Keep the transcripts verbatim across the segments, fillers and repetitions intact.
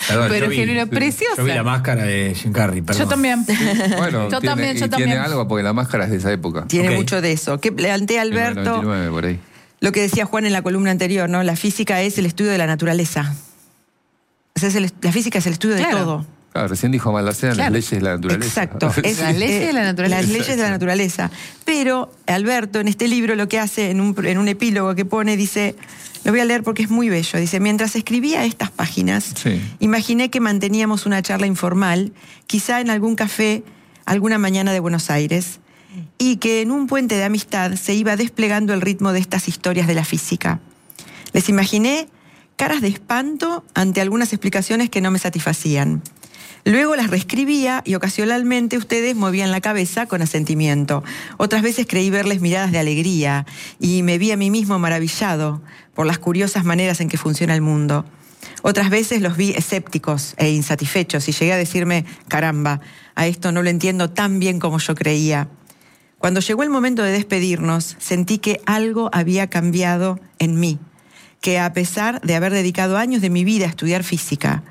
Perdón, pero yo vi- genuina, preciosa. Yo vi La Máscara de Jim Carrey, perdón. Yo también. Bueno, Yo tiene, también, yo y también. tiene algo porque La Máscara es de esa época. Tiene Ok. mucho de eso. Que plantea Alberto, noventa y nueve, por ahí. lo que decía Juan en la columna anterior, ¿no? La física es el estudio de la naturaleza. O sea, es el- la física es el estudio Claro. de todo. Claro, recién dijo Maldacena, Claro. las leyes de la naturaleza. Exacto. Es, Las leyes de la naturaleza. Las leyes de la naturaleza. Pero Alberto, en este libro, lo que hace, en un, en un epílogo que pone, dice, lo voy a leer porque es muy bello, dice, mientras escribía estas páginas, Sí. imaginé que manteníamos una charla informal, quizá en algún café, alguna mañana de Buenos Aires, y que en un puente de amistad se iba desplegando el ritmo de estas historias de la física. Les imaginé caras de espanto ante algunas explicaciones que no me satisfacían. Luego las reescribía y ocasionalmente ustedes movían la cabeza con asentimiento. Otras veces creí verles miradas de alegría y me vi a mí mismo maravillado por las curiosas maneras en que funciona el mundo. Otras veces los vi escépticos e insatisfechos y llegué a decirme, caramba, a esto no lo entiendo tan bien como yo creía. Cuando llegó el momento de despedirnos, sentí que algo había cambiado en mí, que a pesar de haber dedicado años de mi vida a estudiar física,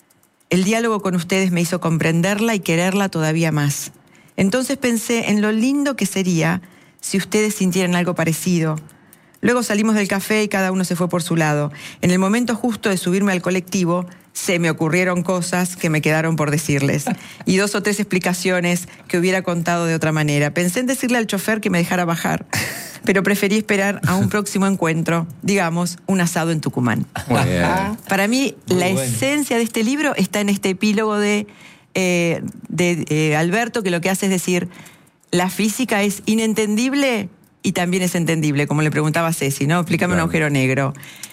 el diálogo con ustedes me hizo comprenderla y quererla todavía más. Entonces pensé en lo lindo que sería si ustedes sintieran algo parecido. Luego salimos del café y cada uno se fue por su lado. En el momento justo de subirme al colectivo, se me ocurrieron cosas que me quedaron por decirles. Y dos o tres explicaciones que hubiera contado de otra manera. Pensé en decirle al chofer que me dejara bajar, pero preferí esperar a un próximo encuentro, digamos, un asado en Tucumán. Muy bien. Para mí, Muy la bueno. esencia de este libro está en este epílogo de, eh, de eh, Alberto, que lo que hace es decir, la física es inentendible y también es entendible, como le preguntaba Ceci, ¿no? Explícame un Claro. agujero negro.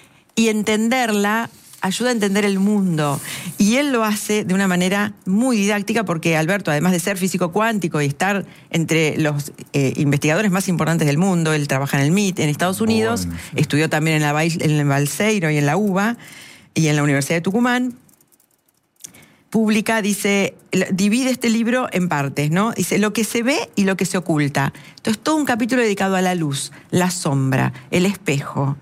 Y entenderla ayuda a entender el mundo. Y él lo hace de una manera muy didáctica porque Alberto, además de ser físico cuántico y estar entre los eh, investigadores más importantes del mundo, él trabaja en el M I T en Estados Unidos, Bueno, sí. estudió también en, la, Bail- en el Balseiro y en la U B A y en la Universidad de Tucumán. Publica, dice, el- divide este libro en partes, ¿no? Dice lo que se ve y lo que se oculta. Entonces, todo un capítulo dedicado a la luz, la sombra, el espejo.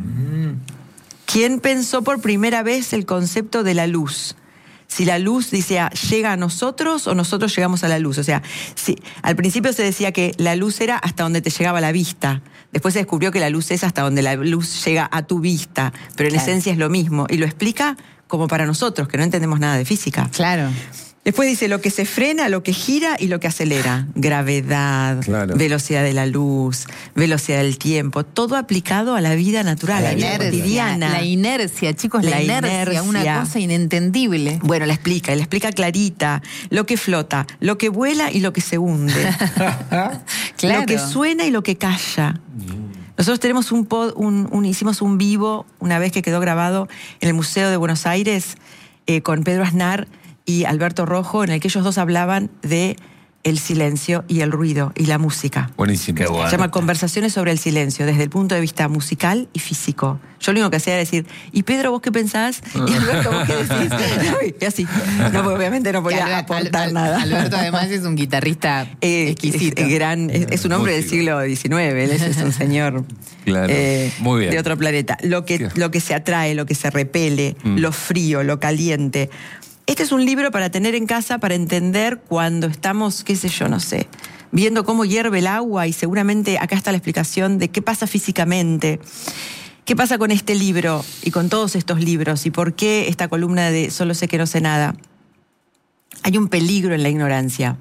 ¿Quién pensó por primera vez el concepto de la luz? Si la luz, dice, ah, llega a nosotros o nosotros llegamos a la luz. O sea, si, al principio se decía que la luz era hasta donde te llegaba la vista. Después se descubrió que la luz es hasta donde la luz llega a tu vista. Pero en Claro. esencia es lo mismo. Y lo explica como para nosotros, que no entendemos nada de física. Claro. Después dice lo que se frena, lo que gira y lo que acelera. Gravedad, Claro. velocidad de la luz, velocidad del tiempo. Todo aplicado a la vida natural, a la, La vida inercia, cotidiana. la inercia, chicos, la, La inercia, inercia. una cosa inentendible. Bueno, la explica, y la explica clarita. Lo que flota, lo que vuela y lo que se hunde. Claro. Lo que suena y lo que calla. Nosotros tenemos un, pod, un, un hicimos un vivo una vez que quedó grabado en el Museo de Buenos Aires eh, con Pedro Aznar y Alberto Rojo, en el que ellos dos hablaban de el silencio y el ruido y la música. Buenísimo. Qué bueno. Se llama Conversaciones sobre el silencio, desde el punto de vista musical y físico. Yo lo único que hacía era decir, ¿y Pedro, vos qué pensás? Y Alberto, ¿vos qué decís? Y así. No, pues, obviamente no podía Al- aportar al- nada. Alberto además es un guitarrista Eh, exquisito. Es, gran, es, es un hombre del Músico. siglo diecinueve, él es, es un señor Claro. eh, Muy bien. de otro planeta. Lo que, Qué- lo que se atrae, lo que se repele, Mm. lo frío, lo caliente. Este es un libro para tener en casa, para entender cuando estamos, qué sé yo, no sé, viendo cómo hierve el agua y seguramente acá está la explicación de qué pasa físicamente. ¿Qué pasa con este libro y con todos estos libros? ¿Y por qué esta columna de Solo sé que no sé nada? Hay un peligro en la ignorancia.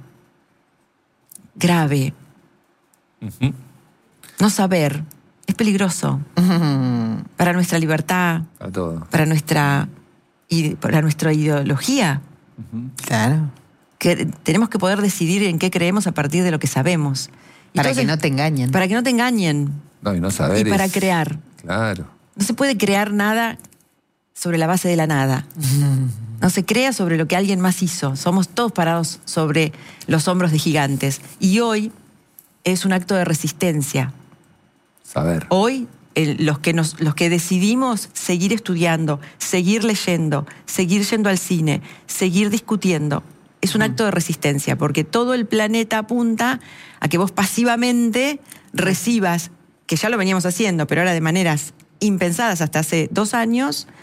Grave. Ujú. No saber es peligroso para nuestra libertad, A todo. para nuestra, ide- para nuestra ideología. Claro. Que tenemos que poder decidir en qué creemos a partir de lo que sabemos. Y Para entonces, que no te engañen. Para que no te engañen. No, y no saber Y para es- crear. Claro. No se puede crear nada sobre la base de la nada. No se crea sobre lo que alguien más hizo. Somos todos parados sobre los hombros de gigantes. Y hoy es un acto de resistencia. Saber. Hoy el- los, que nos, los que decidimos seguir estudiando, seguir leyendo, seguir yendo al cine, seguir discutiendo, es un acto de resistencia, porque todo el planeta apunta a que vos pasivamente recibas, que ya lo veníamos haciendo, pero ahora de maneras impensadas hasta hace dos años,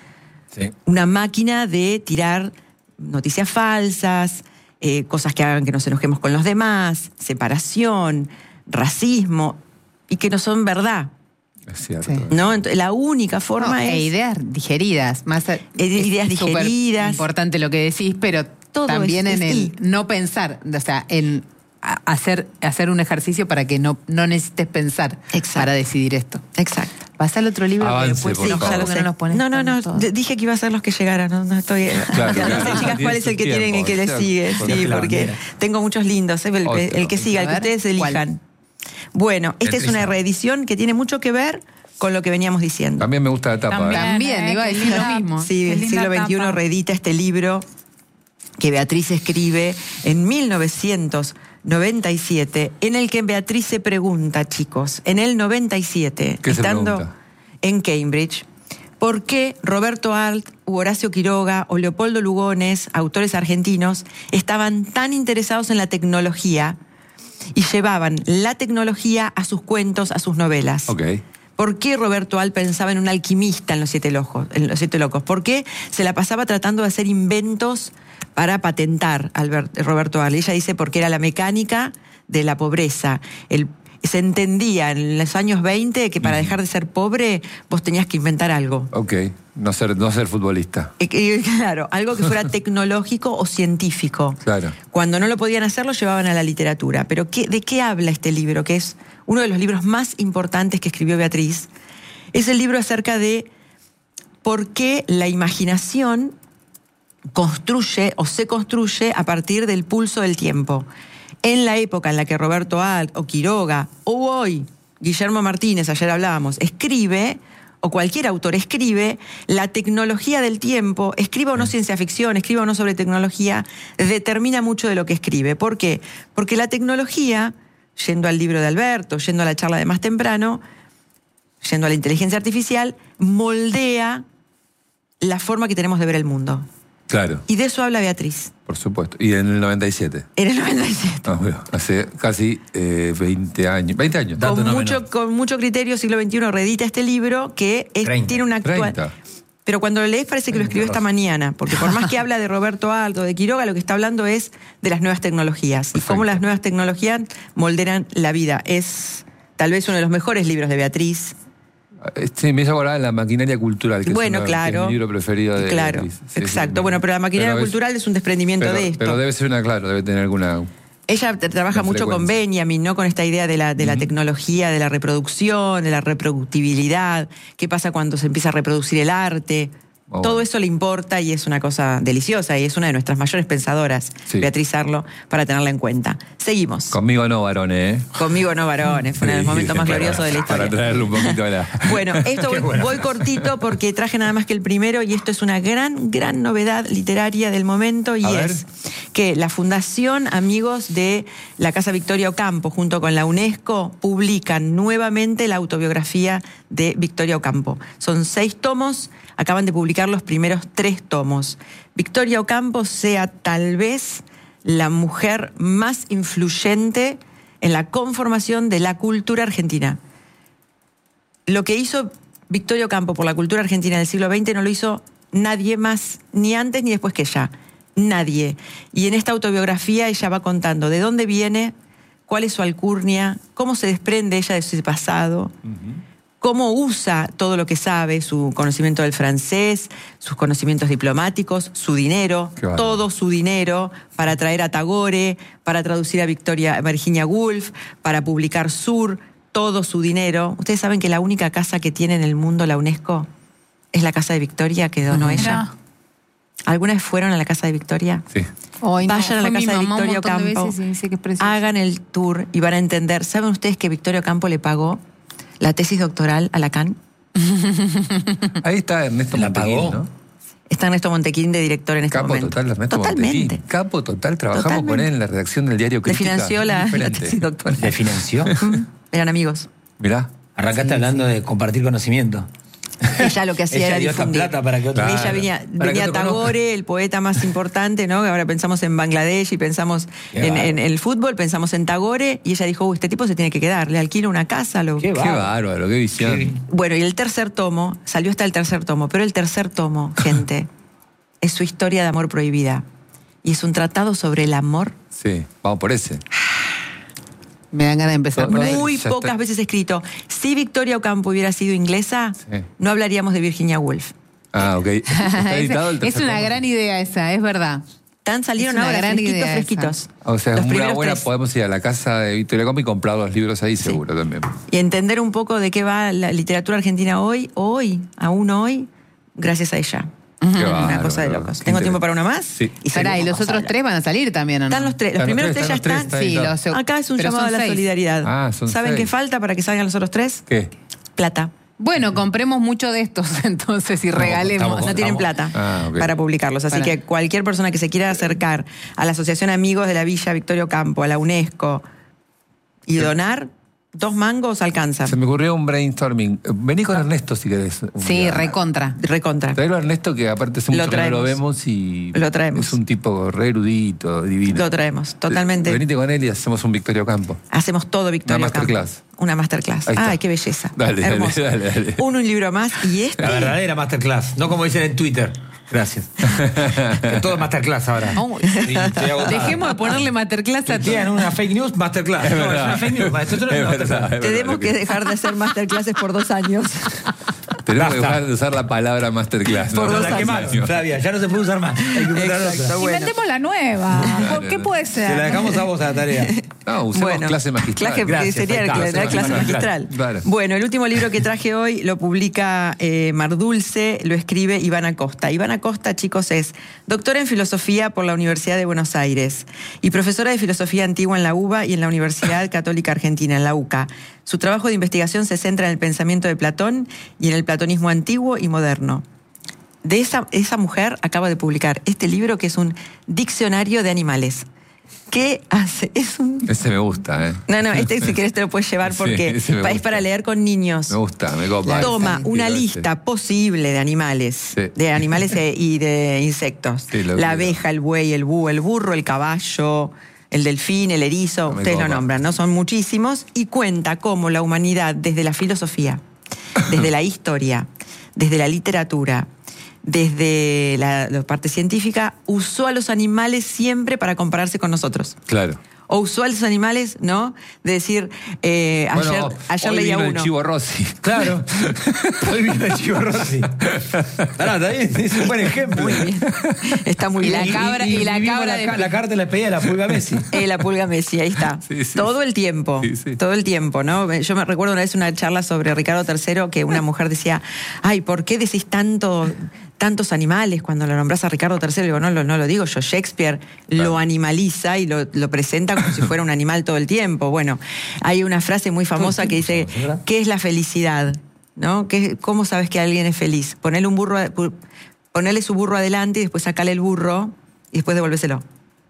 Sí. una máquina de tirar noticias falsas, eh, cosas que hagan que nos enojemos con los demás, separación, racismo, y que no son verdad. Es cierto. Sí. ¿No? Entonces, la única forma No, es... e ideas digeridas. Más a- E- ideas es súper digeridas. importante lo que decís, pero Todo también es- en es el y. no pensar, o sea, en a- hacer, hacer un ejercicio para que no, no necesites pensar Exacto. para decidir esto. Exacto. Pasa al otro libro Avance, que después por se favor. enoja ya lo porque sé. no nos pones No, no, no, tanto. d- dije que iba a ser los que llegaran, no, no estoy... Claro, ya no claro. sé, chicas, Tiene cuál es su el que tienen el que le tiempo, sigue, ¿cierto? sí, Porque la porque bandera. tengo muchos lindos, ¿eh? el, Otro. el que siga, el que A ver, ustedes ¿cuál? elijan. Bueno, esta es una Beatriz. reedición que tiene mucho que ver con lo que veníamos diciendo. También me gusta la tapa. También. ¿eh? También, eh, iba a qué decir lo linda- mismo. Sí, Qué el linda siglo veintiuno tapa. reedita este libro que Beatriz escribe en mil novecientos noventa y siete, en el que Beatriz se pregunta, chicos, en el noventa y siete, ¿Qué se estando pregunta? en Cambridge, ¿por qué Roberto Alt, u Horacio Quiroga o Leopoldo Lugones, autores argentinos, estaban tan interesados en la tecnología y llevaban la tecnología a sus cuentos, a sus novelas? Ok. ¿Por qué Roberto Alt pensaba en un alquimista en Los Siete Locos? En Los Siete Locos? ¿Por qué se la pasaba tratando de hacer inventos para patentar Albert, Roberto Alt? Ella dice porque era la mecánica de la pobreza. El, se entendía en los años veinte que para dejar de ser pobre vos tenías que inventar algo. Ok. No ser, no ser futbolista. Eh, eh, Claro, algo que fuera tecnológico o científico. Claro. Cuando no lo podían hacer, lo llevaban a la literatura. Pero ¿qué, ¿de qué habla este libro? Que es uno de los libros más importantes que escribió Beatriz. Es el libro acerca de por qué la imaginación construye o se construye a partir del pulso del tiempo. En la época en la que Roberto Alt o Quiroga, o hoy Guillermo Martínez, ayer hablábamos, escribe, o cualquier autor escribe, la tecnología del tiempo, escriba o no ciencia ficción, escriba o no sobre tecnología, determina mucho de lo que escribe. ¿Por qué? Porque la tecnología, yendo al libro de Alberto, yendo a la charla de más temprano, yendo a la inteligencia artificial, moldea la forma que tenemos de ver el mundo. Claro. Y de eso habla Beatriz, Por supuesto. Y en el noventa y siete. en el noventa y siete. Ah, bueno, hace casi eh, veinte años. veinte años. Dato Con no mucho, menor. con mucho criterio, siglo veintiuno reedita este libro que es- treinta. tiene una actual... treinta. Pero cuando lo lees parece que lo escribió esta mañana, porque por más que habla de Roberto Alt o de Quiroga, lo que está hablando es de las nuevas tecnologías y Perfecto. cómo las nuevas tecnologías moldean la vida. Es tal vez uno de los mejores libros de Beatriz. Sí, me hizo acordar La maquinaria cultural, que Bueno, es, una- claro. que es mi libro preferido de Claro, Beatriz. Sí, exacto. sí, Bueno, pero la maquinaria pero es- cultural es un desprendimiento pero, de esto. Pero debe ser una, claro, debe tener alguna... Ella t- trabaja La mucho con frecuencia. Benjamin, ¿no? Con esta idea de la, de la tecnología, de la reproducción, de la reproductibilidad, qué pasa cuando se empieza a reproducir el arte. Oh, Todo bueno. eso le importa y es una cosa deliciosa y es una de nuestras mayores pensadoras, Sí. Beatriz Arlo, para tenerla en cuenta. Seguimos. Conmigo no, varones, ¿eh? Conmigo no varones, fue uno de los Sí, momentos más para- gloriosos de la historia. Para traerle un poquito a la... Bueno, esto voy, voy cortito porque traje nada más que el primero y esto es una gran, gran novedad literaria del momento y A ver. es que la Fundación Amigos de la Casa Victoria Ocampo junto con la UNESCO publican nuevamente la autobiografía de Victoria Ocampo. Son seis tomos, acaban de publicar los primeros tres tomos. Victoria Ocampo sea tal vez la mujer más influyente en la conformación de la cultura argentina. Lo que hizo Victoria Ocampo por la cultura argentina del siglo veinte no lo hizo nadie más, ni antes ni después que ella. Nadie. Y en esta autobiografía ella va contando de dónde viene, cuál es su alcurnia, cómo se desprende ella de su pasado, cómo usa todo lo que sabe, su conocimiento del francés, sus conocimientos diplomáticos, su dinero, Qué bárbaro. todo su dinero para traer a Tagore, para traducir a Victoria, a Virginia Woolf, para publicar Sur, todo su dinero. Ustedes saben que la única casa que tiene en el mundo la UNESCO es la casa de Victoria que donó ella. Mirá. ¿Alguna vez fueron a la casa de Victoria? Sí. Hoy no, Vayan a la fue mi casa de mamá un Victoria montón de Ocampo, veces y dice que es precioso. hagan el tour y van a entender. ¿Saben ustedes que Victoria Ocampo le pagó la tesis doctoral a Lacan? Ahí está Ernesto ¿La Montequín, pagó? ¿no? Está Ernesto Montequín de director en este Capo momento. total, Ernesto Totalmente. Montequín. Capo total, trabajamos Totalmente. con él en la redacción del diario Le Crítica. financió la, la Diferente. tesis doctoral. ¿Le financió? Eran amigos. Mirá. Arrancaste hablando de compartir conocimiento. Ella lo que hacía Ella era dio esta difundir. plata para que otro- Ella Claro. venía, Para que venía otro Tagore, el poeta más importante, ¿no? Ahora pensamos en Bangladesh y pensamos Qué en, bárbaro. en el fútbol, pensamos en Tagore, y ella dijo, uy, este tipo se tiene que quedar, le alquilo una casa. Lo... Qué Qué bárbaro. bárbaro, qué visión. Qué- Bueno, y el tercer tomo, salió hasta el tercer tomo, pero el tercer tomo, gente, es su historia de amor prohibida. Y es un tratado sobre el amor Sí, vamos por ese. Me dan ganas de empezar por ahí. muy ya pocas está. veces escrito. Si Victoria Ocampo hubiera sido inglesa, Sí. no hablaríamos de Virginia Woolf. Ah, ok. Está editado el es tercer una tomo. gran idea esa, es verdad. Tan salieron Es una ahora gran fresquitos, idea fresquitos. O sea, Los es una primeros buena, tres. podemos ir a la casa de Victoria Ocampo y comprar los libros ahí seguro también. Y entender un poco de qué va la literatura argentina hoy, hoy, aún hoy, gracias a ella. Qué Una bárbaro, cosa de qué locos. inter- ¿Tengo tiempo para una más? Sí. Y Pará, y seguimos los otros hablando. tres van a salir también, ¿o no? Están los tres. Los Están los primeros tres, tres ya están los están. tres, Sí, está los editado. seg- Acá es un pero llamado a son la seis. solidaridad. Ah, son ¿Saben seis. qué falta para que salgan los otros tres? ¿Qué? Plata. Bueno, compremos mucho de estos entonces y regalemos. estamos- No tienen plata Ah, ok. para publicarlos. Así Para. que cualquier persona que se quiera acercar a la Asociación Amigos de la Villa Victoria Ocampo, a la UNESCO, y donar, dos mangos alcanza. Se me ocurrió un brainstorming. Vení con Ernesto si querés. un Sí, día. recontra. Recontra. Traelo a Ernesto, que aparte hace Lo mucho que no lo traemos. vemos y Lo traemos. es un tipo re erudito, divino. Lo traemos, totalmente. Venite con él y hacemos un Victoria Ocampo. Hacemos todo Victoria Una Ocampo. masterclass. Una masterclass. Ahí está. Ay, qué belleza. Dale, dale, Hermoso. dale, dale. Uno, un libro más. Y este. La verdadera masterclass, no como dicen en Twitter. Gracias. Que todo es masterclass ahora. Oh, Sí, estoy agotado. Dejemos de ponerle masterclass a Tienen todo. una fake news masterclass. Es no, es verdad. una fake news. Esto no es Es una verdad, masterclass. es Tenemos verdad. que dejar de hacer masterclasses por dos años. Tenemos que Basta. dejar de usar la palabra masterclass. Por ¿no? dos La años. quemaron, Flavia, ya no se puede usar más. Hay que buscar Exacto, otra. bueno. Inventemos la nueva. ¿Por qué puede Se la ser? dejamos a vos a la tarea. No, usemos Bueno, clase magistral. clase- Gracias, sería ahí está, la clase clase magistral. magistral. Claro. Bueno, el último libro que traje hoy lo publica eh, Mar Dulce, lo escribe Iván Acosta. Iván Acosta, chicos, es doctora en filosofía por la Universidad de Buenos Aires y profesora de filosofía antigua en la U B A y en la Universidad Católica Argentina, en la U C A. Su trabajo de investigación se centra en el pensamiento de Platón y en el platonismo antiguo y moderno. De esa, esa mujer acaba de publicar este libro que es un diccionario de animales. ¿Qué hace? Es un... Ese me gusta, ¿eh? No, no, este si querés te lo puedes llevar Sí, porque ese me es gusta. para leer con niños. Me gusta, me copa. Toma Sí, una quiero lista posible de animales, Sí. de animales e- y de insectos. Sí, lo La quiero. abeja, el buey, el búho, el burro, el caballo, el delfín, el erizo, Me ustedes lo copa. nombran, ¿no? Son muchísimos y cuenta cómo la humanidad desde la filosofía, desde la historia, desde la literatura, desde la, la parte científica, usó a los animales siempre para compararse con nosotros. Claro. O usó a los animales, ¿no? De decir, eh, ayer, Bueno, ayer hoy leía vino uno. el Chivo Rossi. Claro. Hoy viene el Chivo Rossi. Pará, está bien, es un buen ejemplo. Muy bien. Está muy Y la bien. cabra- y la vivimos cabra la, ca- de- la carta de la despedida de la pulga Messi. Eh, la pulga Messi, ahí está. Sí, sí, todo sí. el tiempo, Sí, sí. todo el tiempo, ¿no? Yo me recuerdo una vez una charla sobre Ricardo tercero que una mujer decía, ay, ¿por qué decís tanto, tantos animales cuando lo nombrás a Ricardo tercero? Y digo, no, lo- no lo digo yo, Shakespeare lo animaliza y lo, lo presenta como si fuera un animal todo el tiempo. Bueno, hay una frase muy famosa que dice, ¿qué es la felicidad? ¿No? ¿Qué- ¿Cómo sabes que alguien es feliz? Ponele un burro, a- pu- ponele su burro adelante y después sacale el burro y después devolvéselo.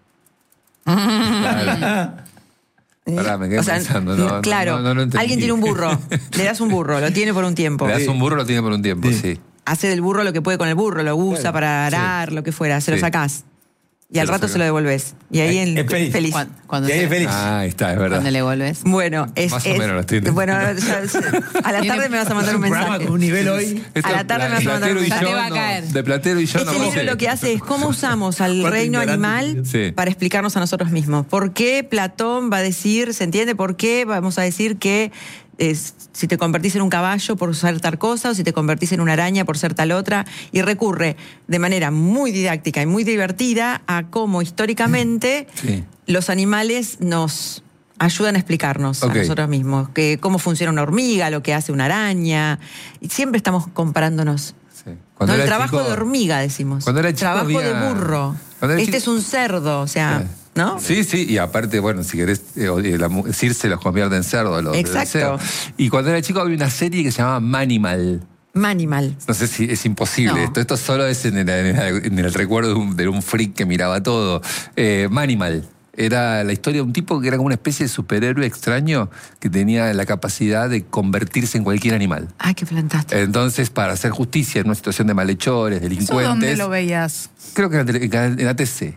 Claro. Pará, me quedé O sea, pensando. No, no, claro, no, no lo entendí. alguien tiene un burro, le das un burro, lo tiene por un tiempo. Le das un burro, lo tiene por un tiempo, Sí. sí. Hace del burro lo que puede con el burro, lo usa Bueno, para arar, lo que fuera, se lo Sí. sacás. Y Se al lo rato sacás. se lo devolvés. Y ahí Es en, feliz. feliz. Cuando, cuando Y ahí se- es feliz. Ah, ahí está, es verdad. cuando le vuelves. Bueno, es. Más o es- menos lo estoy entendiendo. Bueno, ya- a la tarde me vas a mandar un Un programa mensaje. con un nivel hoy. Esto A la tarde me vas a mandar un Platero y mensaje. yo Ya te va a no- caer. De Platero y yo Este no libro sé. lo que hace es cómo usamos al Cuánto reino ignorante. animal Sí. para explicarnos a nosotros mismos. ¿Por qué Platón va a decir, se entiende? ¿Por qué vamos a decir que es, si te convertís en un caballo por ser tal cosa o si te convertís en una araña por ser tal otra? Y recurre de manera muy didáctica y muy divertida a cómo históricamente Sí. los animales nos ayudan a explicarnos Ok. a nosotros mismos, que cómo funciona una hormiga, lo que hace una araña. Y siempre estamos comparándonos. Sí. No, el era trabajo chico- de hormiga, decimos. Cuando era chico trabajo había- de burro. Cuando era Este chico- es un cerdo, o sea, ¿no? Sí, sí, y aparte, bueno, si querés, eh, o- eh, la mu- Circe los convierte en cerdo. Los, Exacto. del cerdo. Y cuando era chico había una serie que se llamaba Manimal. Manimal. No sé si es imposible No. esto. Esto solo es en el, en el- en el recuerdo de un, de un freak que miraba todo. Eh, Manimal. Era la historia de un tipo que era como una especie de superhéroe extraño que tenía la capacidad de convertirse en cualquier animal. Ay, qué fantástico. Entonces, para hacer justicia en una situación de malhechores, ¿Eso delincuentes... dónde lo veías? Creo que en, en, en A T C.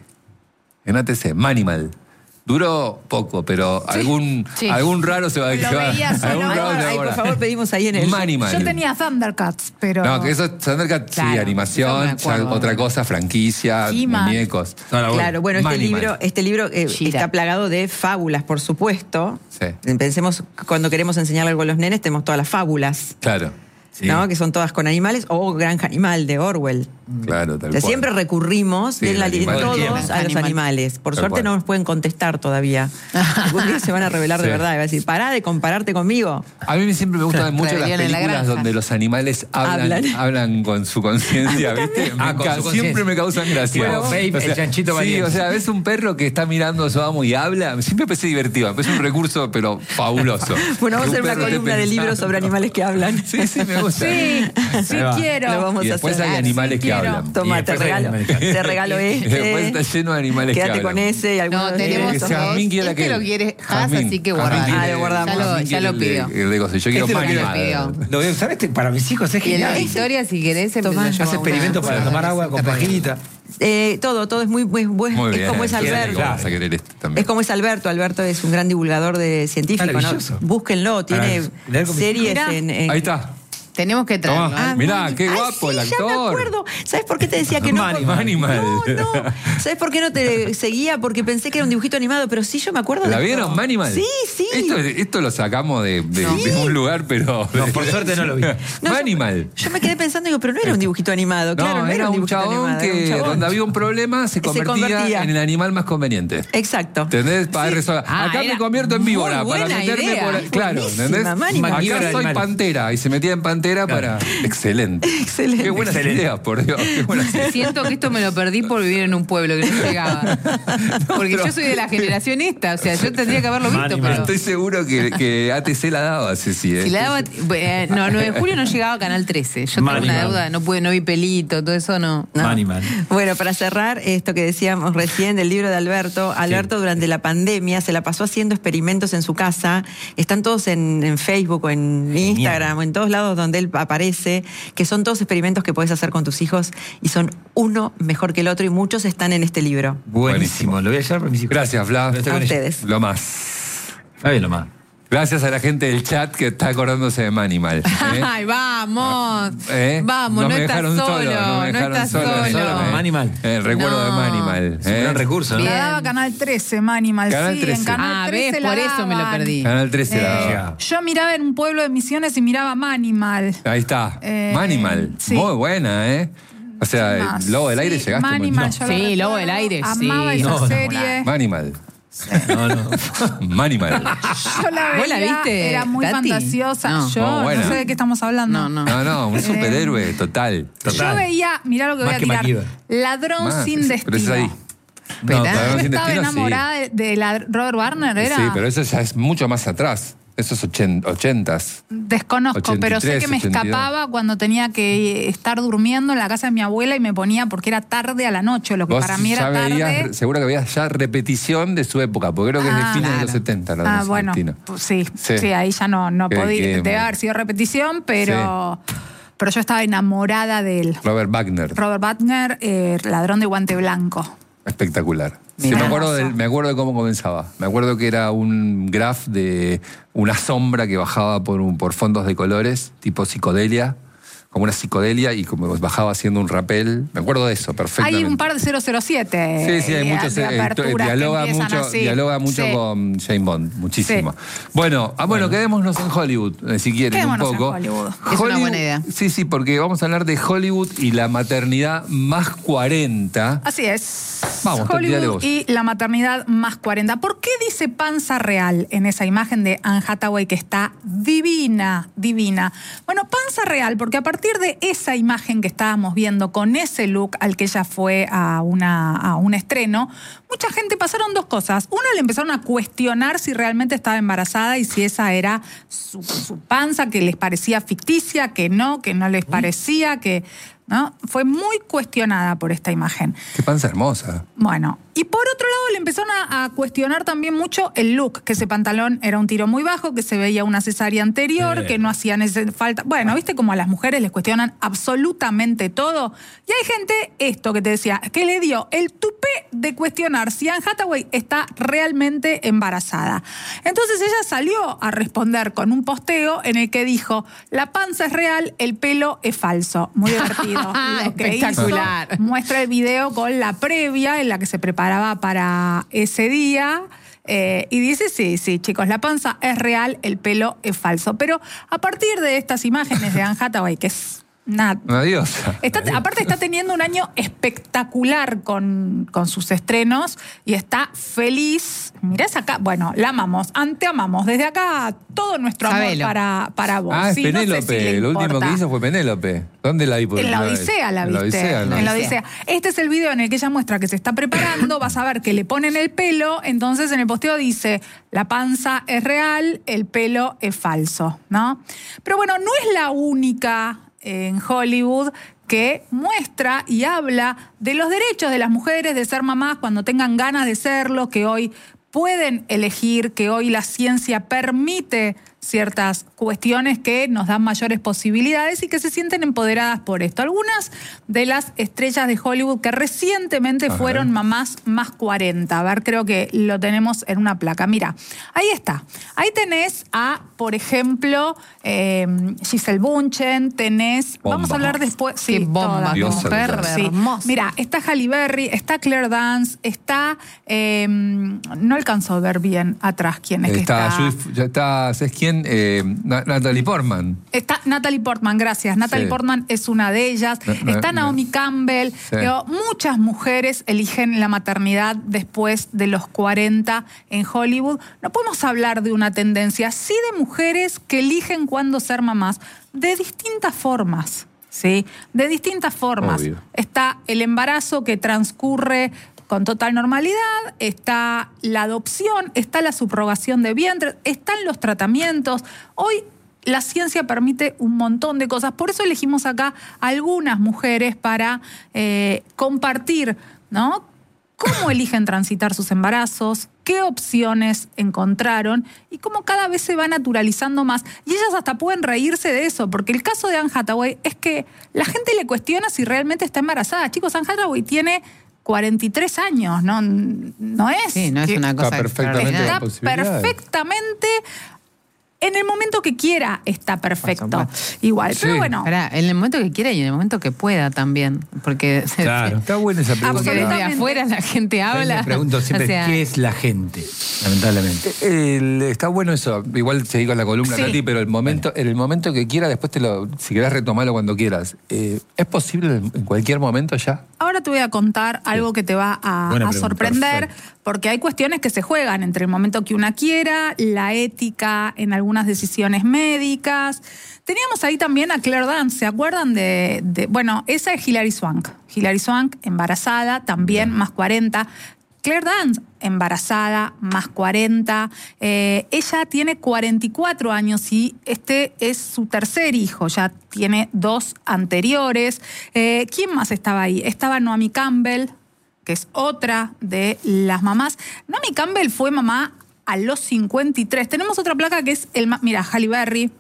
En A T C, Manimal. Duró poco, pero Sí, algún, sí. algún raro se va a Lo quedar. veía solo. Algún raro se va a Ay, por acordar. favor, pedimos ahí en el... Manimal. Yo tenía Thundercats, pero... No, que eso es Thundercat, sí, Claro, animación, eso me acuerdo. ya otra cosa, franquicia, He-Man. muñecos. No, no, Claro, bueno, este Manimal. libro, este libro eh, Shira. está plagado de fábulas, por supuesto. Sí. Pensemos, cuando queremos enseñarle algo a los nenes, tenemos todas las fábulas, Claro, Sí. ¿no? Que son todas con animales, o Granja Animal de Orwell. claro, tal O sea, cual. siempre recurrimos Sí, en la, el animal. todos Todo el a tiempo. los Animal. animales. Por Tal suerte cual. no nos pueden contestar todavía. Algún día se van a revelar de Sí. verdad y va a decir, pará de compararte conmigo. A mí siempre me gustan mucho las Rebelión en la películas granja. donde los animales hablan, Hablan. hablan con su conciencia, ¿viste? Me Ah, con enca- su conciencia. siempre me causan gracia. Bueno, Babe, el chanchito sí, valiente. o sea, ves un perro que está mirando a su amo y habla, siempre me parece divertido, me parece un recurso, pero fabuloso. Bueno, vamos a Un hacer una perro esté columna de libros pensando. sobre animales que hablan. Sí, sí, me gusta. Sí, sí Ahí va. quiero. Lo vamos Y a después hacer. hay animales sí que quiero. hablan. Toma, Y te después hay regalo, animales que te regalo este. Después está lleno de animales que Quédate hablan. con ese y algunos No, de tenemos esos. que dos. Jazmín quiere Este aquel. lo quiere Has, Jazmín. así que Jazmín guardar. quiere- Ah, lo guardamos. Ya lo, Jazmín ya lo quiere pidió. el de- el de gozo. Yo quiero Este lo Manimal. pidió. Lo veo, ¿sabes? Para mis hijos es Y en la genial. historia, si querés, se Tomá. lo llevo Hace a una- experimentos para tomar agua con paginita. Eh, todo, todo es muy, muy, muy- Muy es bien. como es Quiere- Alberto. Vamos a querer este también. Es como es Alberto. Alberto es un gran divulgador de científico, ¿no? Maravilloso. Búsquenlo, tiene Para leer con mis series hijos. en, en- Ahí está. Tenemos que traerlo. Tomá. ¿eh? Mirá, Mani- qué Ay, guapo sí, el ya me actor. acuerdo. ¿Sabes por qué te decía que no? Mani- Manimal. No, no. ¿Sabes por qué no te seguía? Porque pensé que era un dibujito animado, pero sí yo me acuerdo ¿La de esto. vieron, Manimal? Sí, sí. Esto, esto lo sacamos de, de- de un lugar, pero... No, por suerte no lo vi. No, yo- Manimal. Yo, me quedé pensando, digo, pero no era un dibujito animado. Claro, no, no, era un dibujito chabón animado, era un que chabón. donde había un problema se Se convertía, convertía. en el animal más conveniente. Exacto. ¿Entendés? Para resolver. Ah, Acá era me convierto en víbora muy para buena meterme idea. por ahí. Claro, Buenísima, ¿entendés? Manimal. Acá Manimal soy animal. pantera y se metía en pantera para. Excelente. Excelente. Qué buenas Excelente. ideas, por Dios. Qué buenas ideas. Siento que esto me lo perdí por vivir en un pueblo que no llegaba. Porque pero- yo soy de la generación esta, o sea, yo tendría que haberlo visto, Mani, pero... Estoy seguro que, que A T C la daba, Ceci. ¿eh? Si la daba, eh, no, nueve de julio no llegaba a Canal trece. Yo tengo Mani, una man. deuda, no pude, no vi pelito, todo eso no. No. Mani, man. Bueno, para cerrar esto que decíamos recién del libro de Alberto, Alberto durante la pandemia se la pasó haciendo experimentos en su casa, están todos en, en Facebook o en Instagram o en todos lados donde él aparece, que son todos experimentos que puedes hacer con tus hijos y son uno mejor que el otro y muchos están en este libro. Buenísimo. Lo voy a llevar para mis hijos. Gracias, Flav. Lo estoy A con ellos. ustedes. Lo más. Está bien, lo más. Gracias a la gente del chat que está acordándose de Manimal. ¿eh? Ay, vamos. ¿Eh? Vamos, no, me estás dejaron solo, solo, no me dejaron estás solo, solo. ¿eh? Manimal. El recuerdo No. de Manimal. Es un ¿eh? gran recurso, ¿no? Bien. La daba Canal trece, Manimal. Canal Sí, trece. en Canal Ah, trece ves, la por eso me lo daban. perdí. Canal trece la Eh, daba. yo miraba en un pueblo de Misiones y miraba Manimal. Ahí está. Eh, Manimal. sí. Muy buena, ¿eh? O sea, ¿Qué más? el Lobo del Aire Sí, llegaste. Manimal, No. yo lo Sí, recuerdo. Lobo del Aire, sí. Amaba esa No, no, serie. Manimal. No, no. Manimal. Yo la ¿Vos la veía, viste, era muy Tati? fantasiosa. No. Yo Oh, no buena. sé de qué estamos hablando. No, no. No, no, un superhéroe total. Yo Total. veía, mirá lo que Más voy a que tirar. MacGyver. Ladrón Más, sin es- destino. Pero es ahí. Esperá. No, Ladrón Yo sin estaba destino, sí. enamorada de, de la Robert Warner, era. Sí, pero eso ya es mucho más atrás. Esos ochen- ochentas. Desconozco, pero sé que me ochenta y tres, escapaba cuando tenía que estar durmiendo en la casa de mi abuela y me ponía porque era tarde a la noche, lo que Vos para mí ya era tarde. veías, seguro que veías ya repetición de su época, porque creo que es de Ah, fines de claro. los setenta. Ladrón Ah, sin bueno, destino. pues sí, Sí. sí, ahí ya no, no Que- podía, que- debe haber sido repetición, pero, pero yo estaba enamorada de él. Robert Wagner. Robert Wagner, eh, ladrón de guante blanco. Espectacular. Sí, Mirá. me, acuerdo de, me acuerdo de cómo comenzaba. Me acuerdo que era un graph de una sombra que bajaba por, un, por fondos de colores, tipo psicodelia, como una psicodelia, y como bajaba haciendo un rappel. Me acuerdo de eso, perfectamente. Hay un par de cero cero siete. Sí, sí, hay eh, muchos. de eh, aperturas que dialoga empiezan mucho, así. dialoga mucho Sí. con James Bond, muchísimo. Bueno, ah, bueno, quedémonos en Hollywood, eh, si quieren, Quedémonos un en poco. Hollywood. Es una buena idea. Sí, sí, porque vamos a hablar de Hollywood y la maternidad más cuarenta. Así es. Vamos, Tati, dale Hollywood vos. y la maternidad más cuarenta. ¿Por qué dice panza real en esa imagen de Anne Hathaway que está divina, divina? Bueno, panza real, porque a partir de esa imagen que estábamos viendo con ese look al que ella fue a, una, a un estreno, mucha gente pasaron dos cosas. Una, le empezaron a cuestionar si realmente estaba embarazada y si esa era su, su panza, que les parecía ficticia, que no, que no les parecía, que... ¿no? Fue muy cuestionada por esta imagen. Qué panza hermosa. Bueno, Y por otro lado le empezaron a, a cuestionar también mucho el look, que ese pantalón era un tiro muy bajo, que se veía una cesárea anterior, Sí. que no hacían ese falta. Bueno, viste como a las mujeres les cuestionan absolutamente todo. Y hay gente, esto que te decía, que le dio el tupé de cuestionar si Anne Hathaway está realmente embarazada. Entonces ella salió a responder con un posteo en el que dijo: la panza es real, el pelo es falso. Muy divertido. Lo que Espectacular. hizo, muestra el video con la previa en la que se preparaba para ese día. Eh, y dice, sí, sí, chicos, la panza es real, el pelo es falso. Pero a partir de estas imágenes de Anne Hathaway, que es nada... Una diosa. Está, aparte está teniendo un año espectacular con, con sus estrenos y está feliz. Mirá esa acá, bueno, la amamos, te amamos. Desde acá todo nuestro amor Sabelo. para, para vos. Ah, es Sí, no sé Penélope. si le Lo último importa. que hizo fue Penélope. ¿Dónde la vi por En la primera vez? Odisea la En la viste. Odisea, ¿no? En la Odisea. Este es el video en el que ella muestra que se está preparando. Vas a ver que le ponen el pelo. Entonces en el posteo dice: la panza es real, el pelo es falso, ¿no? Pero bueno, no es la única en Hollywood que muestra y habla de los derechos de las mujeres de ser mamás cuando tengan ganas de serlo, que hoy pueden elegir, que hoy la ciencia permite ciertas cuestiones que nos dan mayores posibilidades y que se sienten empoderadas por esto. Algunas de las estrellas de Hollywood que recientemente Ajá. fueron mamás más cuarenta. A ver, creo que lo tenemos en una placa. Mira, ahí está. Ahí tenés a, por ejemplo, eh, Giselle Bündchen, tenés... Bomba. Vamos a hablar después... Qué Sí, bomba, todas. qué Diosa mujer total. Sí. hermosa. Mira, está Halle Berry, está Claire Dance, está... eh, no alcanzo a ver bien atrás quién es que Está, está. Judy- ya está, ¿sabes quién? Eh, Na- Natalie Portman. Está Natalie Portman, gracias. Natalie Sí. Portman es una de ellas. No, no, Está no. Naomi Campbell. Pero muchas mujeres eligen la maternidad después de los cuarenta en Hollywood. No podemos hablar de una tendencia, sí de mujeres que eligen cuándo ser mamás de distintas formas. ¿Sí? De distintas formas. Obvio. Está el embarazo que transcurre con total normalidad, está la adopción, está la subrogación de vientre, están los tratamientos. Hoy la ciencia permite un montón de cosas. Por eso elegimos acá algunas mujeres para eh, compartir, ¿no? Cómo eligen transitar sus embarazos, qué opciones encontraron y cómo cada vez se va naturalizando más. Y ellas hasta pueden reírse de eso, porque el caso de Anne Hathaway es que la gente le cuestiona si realmente está embarazada. Chicos, Anne Hathaway tiene cuarenta y tres años, ¿no? No es... Sí, no es que- una cosa Está perfectamente extraordinaria. Está posibilidades. perfectamente... En el momento que quiera está perfecto. Por Igual. Pero Sí. bueno, Pará, en el momento que quiera y en el momento que pueda también. Porque, Claro. Está buena esa pregunta. porque desde Absolutamente. afuera la gente Ahora habla. me pregunto siempre, O sea, ¿qué es la gente? Lamentablemente. El- está bueno eso. Igual seguí con la columna, Sí. Nati, pero el momento, en el momento que quiera, después te lo, si querés retomarlo cuando quieras. Eh, ¿Es posible en cualquier momento ya? ahora te voy a contar algo que te va a, Buena a pregunta, sorprender, perfecto. porque hay cuestiones que se juegan entre el momento que una quiera, la ética en algunas decisiones médicas. Teníamos ahí también a Claire Dance, ¿se acuerdan de...? de- bueno, esa es Hilary Swank. Hilary Swank, embarazada, también más cuarenta. Claire Dance, embarazada, más cuarenta. Eh, ella tiene cuarenta y cuatro años y este es su tercer hijo, ya tiene dos anteriores. Eh, ¿Quién más estaba ahí? Estaba Naomi Campbell, que es otra de las mamás. Naomi Campbell fue mamá a los cincuenta y tres. Tenemos otra placa que es el... ma- Mira, Halle Berry.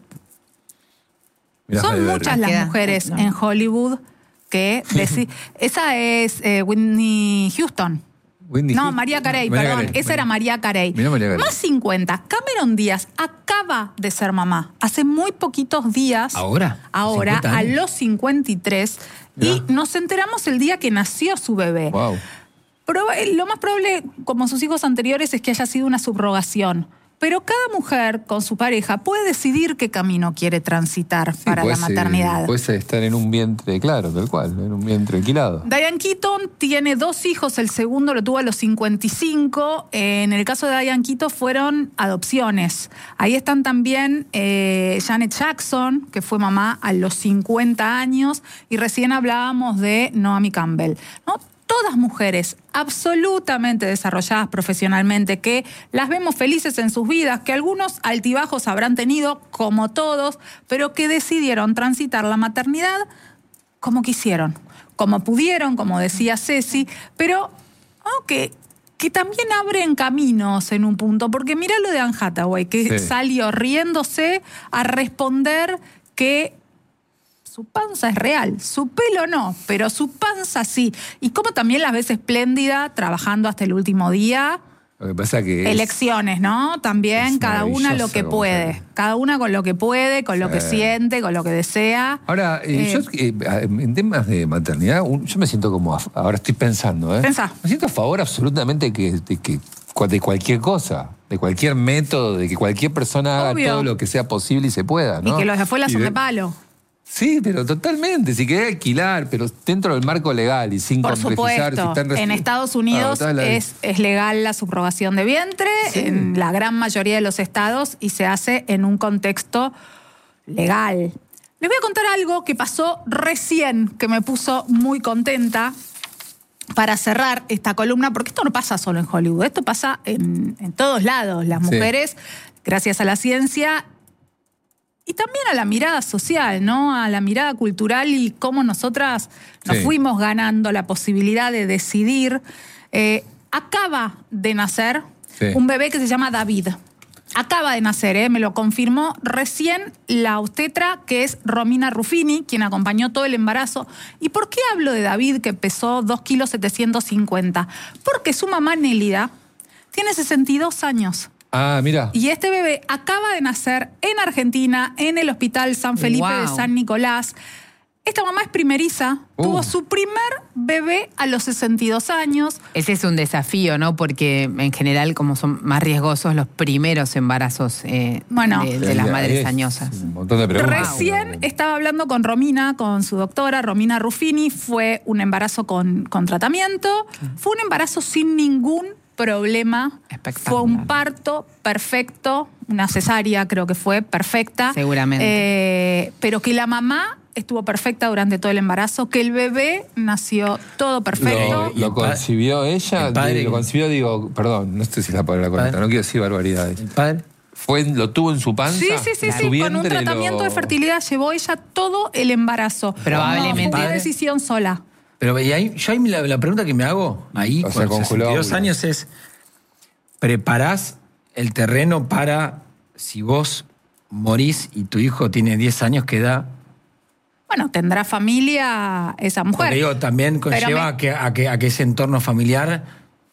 Mirá, Son Halle Berry. muchas las Queda- mujeres no. en Hollywood que... deci- Esa es eh, Whitney Houston. Whitney No, Houston. María Carey, María perdón. Carey. Esa era María Carey. Mirá María Carey. Más cincuenta. Cameron Díaz acaba de ser mamá. Hace muy poquitos días. ¿Ahora? Ahora, cincuenta a años. los cincuenta y tres. Y nos enteramos el día que nació su bebé. Wow. Proba- Lo más probable, como sus hijos anteriores, es que haya sido una subrogación. Pero cada mujer con su pareja puede decidir qué camino quiere transitar Sí, para la puede ser- maternidad. Puede ser estar en un vientre, claro, tal cual, en un vientre alquilado. Diane Keaton tiene dos hijos, el segundo lo tuvo a los cincuenta y cinco. En el caso de Diane Keaton fueron adopciones. Ahí están también eh, Janet Jackson, que fue mamá a los cincuenta años, y recién hablábamos de Naomi Campbell, ¿no? Todas mujeres absolutamente desarrolladas profesionalmente, que las vemos felices en sus vidas, que algunos altibajos habrán tenido, como todos, pero que decidieron transitar la maternidad como quisieron, como pudieron, como decía Ceci, pero ¿no? que, que también abren caminos en un punto, porque mirá lo de Anne Hathaway, que Sí. salió riéndose a responder que su panza es real, su pelo no, pero su panza sí. Y como también las ves espléndida, trabajando hasta el último día. Lo que pasa que es- Elecciones, ¿no? También es cada una lo que maravillosa puede. mujer. Cada una con lo que puede, con lo que Sí. siente, con lo que desea. Ahora, eh, Eh, yo eh, en temas de maternidad, un- yo me siento como, a- ahora estoy pensando, ¿eh? Pensá. Me siento a favor absolutamente que, de, que, de cualquier cosa, de cualquier método, de que cualquier persona haga Obvio. todo lo que sea posible y se pueda, ¿no? Y que los de afuera Y son de- de palo. Sí, pero totalmente. Si querés alquilar, pero dentro del marco legal y sin Por complejizar. supuesto. si están En restri- Estados Unidos Ah, toda la- es, es legal la subrogación de vientre, en la gran mayoría de los estados, y se hace en un contexto legal. Les voy a contar algo que pasó recién, que me puso muy contenta para cerrar esta columna, porque esto no pasa solo en Hollywood, esto pasa en, en todos lados. Las Sí. mujeres, gracias a la ciencia, y también a la mirada social, ¿no? A la mirada cultural y cómo nosotras nos Sí. fuimos ganando la posibilidad de decidir. Eh, acaba de nacer Sí. un bebé que se llama David. Acaba de nacer, ¿eh? Me lo confirmó recién la obstetra, que es Romina Ruffini, quien acompañó todo el embarazo. ¿Y por qué hablo de David, que pesó dos kilos setecientos cincuenta? Porque su mamá, Nélida, tiene sesenta y dos años. Ah, mira. Y este bebé acaba de nacer en Argentina, en el Hospital San Felipe Wow. de San Nicolás. Esta mamá es primeriza, Uh. tuvo su primer bebé a los sesenta y dos años. Ese es un desafío, ¿no? Porque en general, como son más riesgosos los primeros embarazos eh, Bueno. de, de las Ahí madres es años. Un montón de preguntas. Recién estaba hablando con Romina, con su doctora, Romina Ruffini. Fue un embarazo con, con tratamiento. Fue un embarazo sin ningún problema. Espectacular. Fue un parto perfecto, una cesárea creo que fue perfecta. Seguramente. Eh, pero que la mamá estuvo perfecta durante todo el embarazo, que el bebé nació todo perfecto. ¿Lo, lo concibió ella? el padre- Lo concibió, digo, perdón, no sé si es la palabra correcta, padre- no quiero decir barbaridades. El padre. Fue, ¿Lo tuvo en su panza? Sí, sí, sí, ¿En sí. su Con un vientre tratamiento lo- de fertilidad llevó ella todo el embarazo. Probablemente. No, fue una Padre. decisión sola. Pero y ahí, yo ahí la, la pregunta que me hago ahí, O sea, con con sesenta y dos óvulos. años, es: ¿preparás el terreno para si vos morís y tu hijo tiene diez años, que da? Bueno, tendrá familia esa mujer. Porque digo, también Pero conlleva me- a, que, a, que, a que ese entorno familiar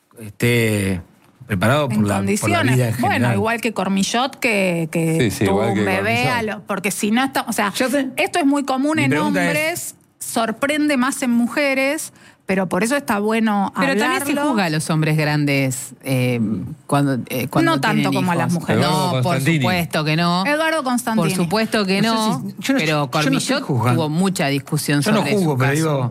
esté preparado por en la, por la condiciones. vida en general. Bueno, igual que Cormillot, que, que Sí, sí, tuvo igual un que bebé, Cormillot. a lo- porque si no está. O sea, Ya sé. esto es muy común Mi en pregunta hombres, sorprende más en mujeres, pero por eso está bueno Pero hablarlo. también se juzga a los hombres grandes eh, cuando, eh, cuando No tanto tienen como a hijos. las mujeres. Eduardo No, por Constantini. supuesto que no. Eduardo Constantini. Por supuesto que No no. sé si- yo no- yo pero no estoy Cormillot juzgando. tuvo mucha discusión Yo no sobre juzgo, su pero caso. digo,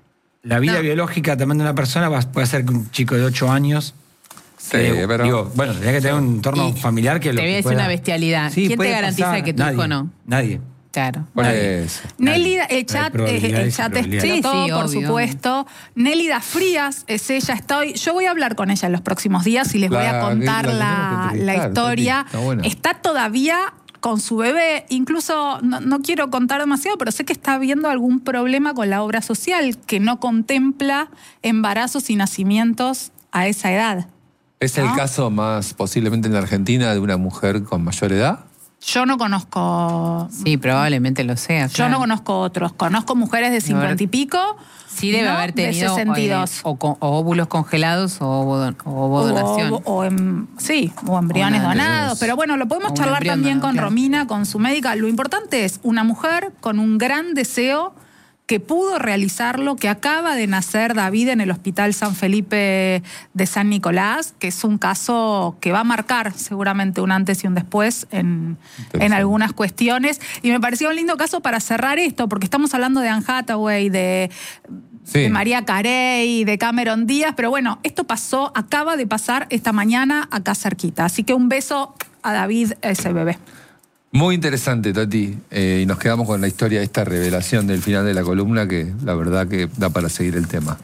la vida No. biológica también de una persona va- puede ser que un chico de ocho años. Sí, que, pero- digo, bueno, tendría que tener un entorno Y familiar que lo te voy a que decir pueda- una bestialidad. Sí, ¿Quién te puede garantiza pasar. que tu Nadie, hijo no? Nadie. Claro. Por Nadie. eso. Nélida, el Hay chat, eh, probabilidades el y chat probabilidades. explotó, Sí, sí, por obvio, supuesto. Nélida Frías es ella. Estoy, yo voy a hablar con ella en los próximos días y les voy a Claro, contar la- la la, tenemos que la entrevistar, historia. Tati, está bueno. Está todavía con su bebé. Incluso, no, no quiero contar demasiado, pero sé que está habiendo algún problema con la obra social que no contempla embarazos y nacimientos a esa edad. ¿Es el ¿No? caso más posiblemente en la Argentina de una mujer con mayor edad? Yo no conozco... Sí, probablemente lo sea. Yo claro. no conozco otros. Conozco mujeres de cincuenta y pico. Sí debe ¿no? haber tenido de sesenta y eh, dos. o, con- o óvulos congelados o, ovo- o ovodonación. O, o em- sí, o embriones Una de donados. dos. Pero bueno, lo podemos O un charlar embrión también donado, con claro. Romina, con su médica. Lo importante es una mujer con un gran deseo que pudo realizarlo, que acaba de nacer David en el Hospital San Felipe de San Nicolás, que es un caso que va a marcar seguramente un antes y un después en, en algunas cuestiones. Y me parecía un lindo caso para cerrar esto, porque estamos hablando de Anne Hathaway, de, Sí. de María Carey, de Cameron Díaz, pero bueno, esto pasó, acaba de pasar esta mañana acá cerquita. Así que un beso a David, ese bebé. Muy interesante, Tati. Eh, y nos quedamos con la historia de esta revelación del final de la columna, que la verdad que da para seguir el tema.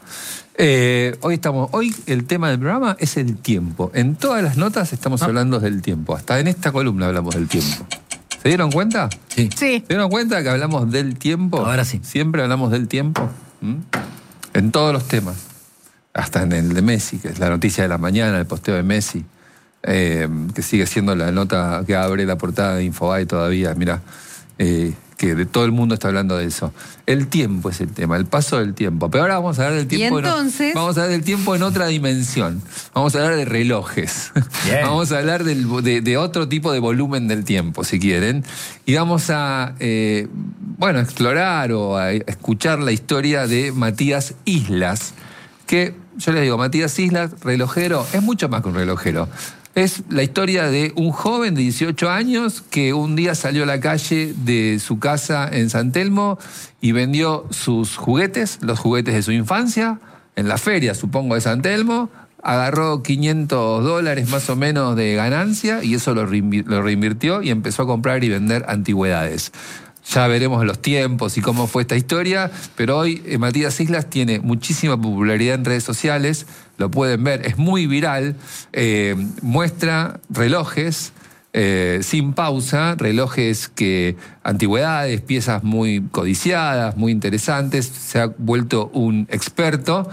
Eh, hoy estamos, hoy el tema del programa es el tiempo. En todas las notas estamos hablando del tiempo. Hasta en esta columna hablamos del tiempo. ¿Se dieron cuenta? Sí. Sí. ¿Se dieron cuenta que hablamos del tiempo? Ahora sí. Siempre hablamos del tiempo. ¿Mm? En todos los temas. hasta en el de Messi, que es la noticia de la mañana, el posteo de Messi, eh, que sigue siendo la nota que abre la portada de Infobae todavía, mirá, eh, que de todo el mundo está hablando de eso. El tiempo es el tema, el paso del tiempo. Pero ahora vamos a hablar del tiempo. ¿Y entonces? En, vamos a hablar del tiempo en otra dimensión. Vamos a hablar de relojes. Bien. Vamos a hablar del, de, de otro tipo de volumen del tiempo, si quieren. Y vamos a, eh, bueno, explorar o a escuchar la historia de Matías Islas, que yo les digo, Matías Islas, relojero, es mucho más que un relojero. Es la historia de un joven de dieciocho años que un día salió a la calle de su casa en San Telmo y vendió sus juguetes, los juguetes de su infancia, en la feria, supongo, de San Telmo. Agarró quinientos dólares más o menos de ganancia y eso lo reinvirtió y empezó a comprar y vender antigüedades. Ya veremos los tiempos y cómo fue esta historia, pero hoy eh, Matías Islas tiene muchísima popularidad en redes sociales, lo pueden ver, es muy viral, eh, muestra relojes eh, sin pausa, relojes que, antigüedades, piezas muy codiciadas, muy interesantes, se ha vuelto un experto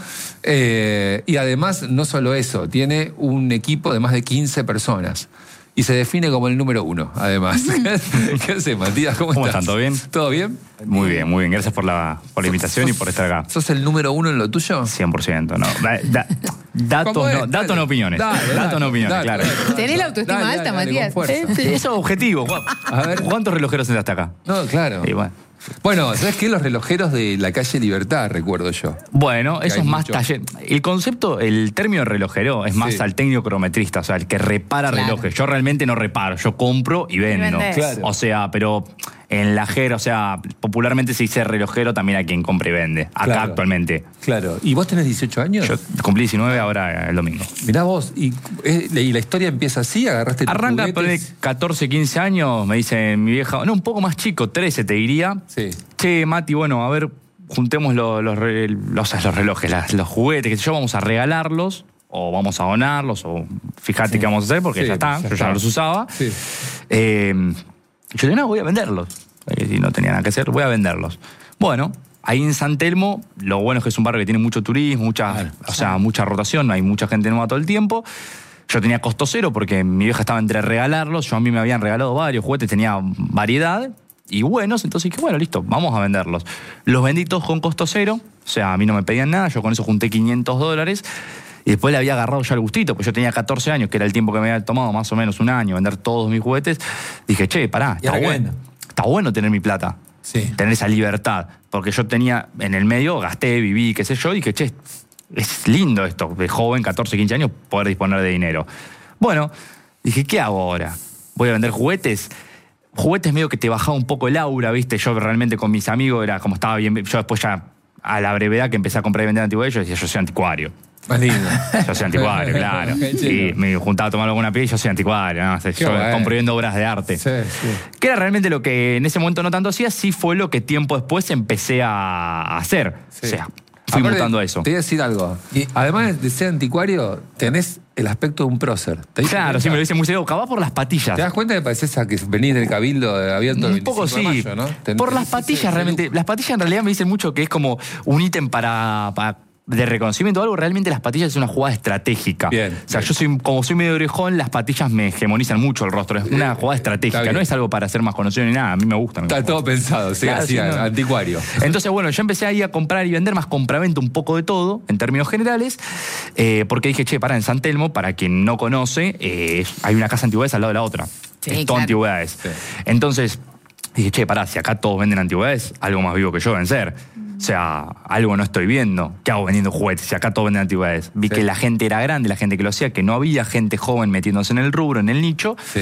eh, y además no solo eso, tiene un equipo de más de quince personas. Y se define como el número uno, además. ¿Qué haces, Matías? ¿Cómo, ¿Cómo estás? están? ¿Todo bien? ¿Todo bien? Muy bien, muy bien. Gracias por la, por la invitación ¿Sos, y por estar acá. ¿Sos el número uno en lo tuyo? cien por ciento, no. Da- da- datos, ¿Cómo es? no, datos Dale. no opiniones. Dale, dale, datos no opiniones, dale, claro. dale, dale. Tenés la autoestima Dale, alta, dale, dale, Matías. con fuerza. Eh, Eso es objetivo. A ver. ¿Cuántos relojeros sentaste acá? No, claro. Y bueno. Bueno, ¿sabes qué? Los relojeros de la calle Libertad, recuerdo yo. Bueno, Que eso hay es más mucho. taller. El concepto, el término relojero es más Sí. al técnico crometrista, o sea, el que repara Claro. relojes. Yo realmente no reparo, yo compro y vendo. vendés. Claro. O sea, pero en la jera, o sea, popularmente se dice relojero también a quien compra y vende. Acá Claro. actualmente. Claro. ¿Y vos tenés dieciocho años? Yo cumplí diecinueve ahora el domingo. Mirá vos, y, eh, y la historia empieza así, agarraste tus Arranca por juguetes. catorce, quince años, me dice mi vieja, no, un poco más chico, trece te diría. Sí. Che, Mati, bueno, a ver, juntemos los, los, re- los, los relojes, las- los juguetes, que sé yo, vamos a regalarlos, o vamos a donarlos, o fíjate Sí. qué vamos a hacer, porque Sí, ya está, ya yo está. ya los usaba. Sí. Eh, yo dije, no, voy a venderlos. Eh, Si no tenía nada que hacer, voy a venderlos. Bueno, ahí en San Telmo, lo bueno es que es un barrio que tiene mucho turismo, mucha, Claro. o sea, mucha rotación, hay mucha gente nueva todo el tiempo. Yo tenía costo cero porque mi vieja estaba entre regalarlos, yo a mí me habían regalado varios juguetes, tenía variedad y buenos, entonces dije, bueno, listo, vamos a venderlos. Los vendí todos con costo cero, o sea, a mí no me pedían nada, yo con eso junté quinientos dólares. Y después le había agarrado ya el gustito, pues yo tenía catorce años, que era el tiempo que me había tomado, más o menos un año, vender todos mis juguetes. Dije, che, pará, ¿Y está ahora qué bueno. vendo? Está bueno tener mi plata. Sí. Tener esa libertad. Porque yo tenía, en el medio, gasté, viví, qué sé yo, y dije, che, es lindo esto, de joven, catorce, quince años, poder disponer de dinero. Bueno, dije, ¿qué hago ahora? ¿Voy a vender juguetes? Juguetes medio que te bajaba un poco el aura, ¿viste? Yo realmente con mis amigos era como estaba bien. Yo después ya, a la brevedad que empecé a comprar y vender antigüedades, yo decía, yo soy anticuario. Más lindo. Yo soy anticuario, claro. Qué chido. Y me juntaba a tomar alguna pie y yo soy anticuario, ¿no? O sea, Qué yo bueno. compro y vendo obras de arte. Sí, sí. Que era realmente lo que en ese momento no tanto hacía, sí fue lo que tiempo después empecé a hacer. Sí. O sea, fui Aparte, mutando a eso. Te voy a decir algo. Y además de ser anticuario, tenés el aspecto de un prócer. ¿Te diste Claro, cuenta? sí, me lo dice muy serio. Acabá por las patillas. ¿Te das cuenta que pareces a que venís del cabildo abierto el Un poco veinticinco sí. de mayo, ¿no? Ten- Por tenés las ese- patillas, ese realmente. look. Las patillas en realidad me dicen mucho que es como un ítem para, para- de reconocimiento o algo. Realmente las patillas es una jugada estratégica. Bien, O sea, bien. yo soy, como soy medio orejón, las patillas me hegemonizan mucho el rostro. Es una jugada estratégica, bien. no es algo para ser más conocido ni nada. A mí me gusta. me Está gusta. todo pensado, sí, Claro, así, sí, no. anticuario. Entonces, bueno, yo empecé ahí a comprar y vender más compraventa, un poco de todo, en términos generales, eh, porque dije, che, para en San Telmo, para quien no conoce, eh, hay una casa de antigüedades al lado de la otra. Sí, es todo claro. antigüedades. Sí. Entonces, dije, che, pará, si acá todos venden antigüedades, algo más vivo que yo vencer. O sea, algo no estoy viendo. ¿Qué hago vendiendo juguetes si acá todos venden antigüedades? Vi Sí. que la gente era grande, la gente que lo hacía, que no había gente joven metiéndose en el rubro, en el nicho. Sí.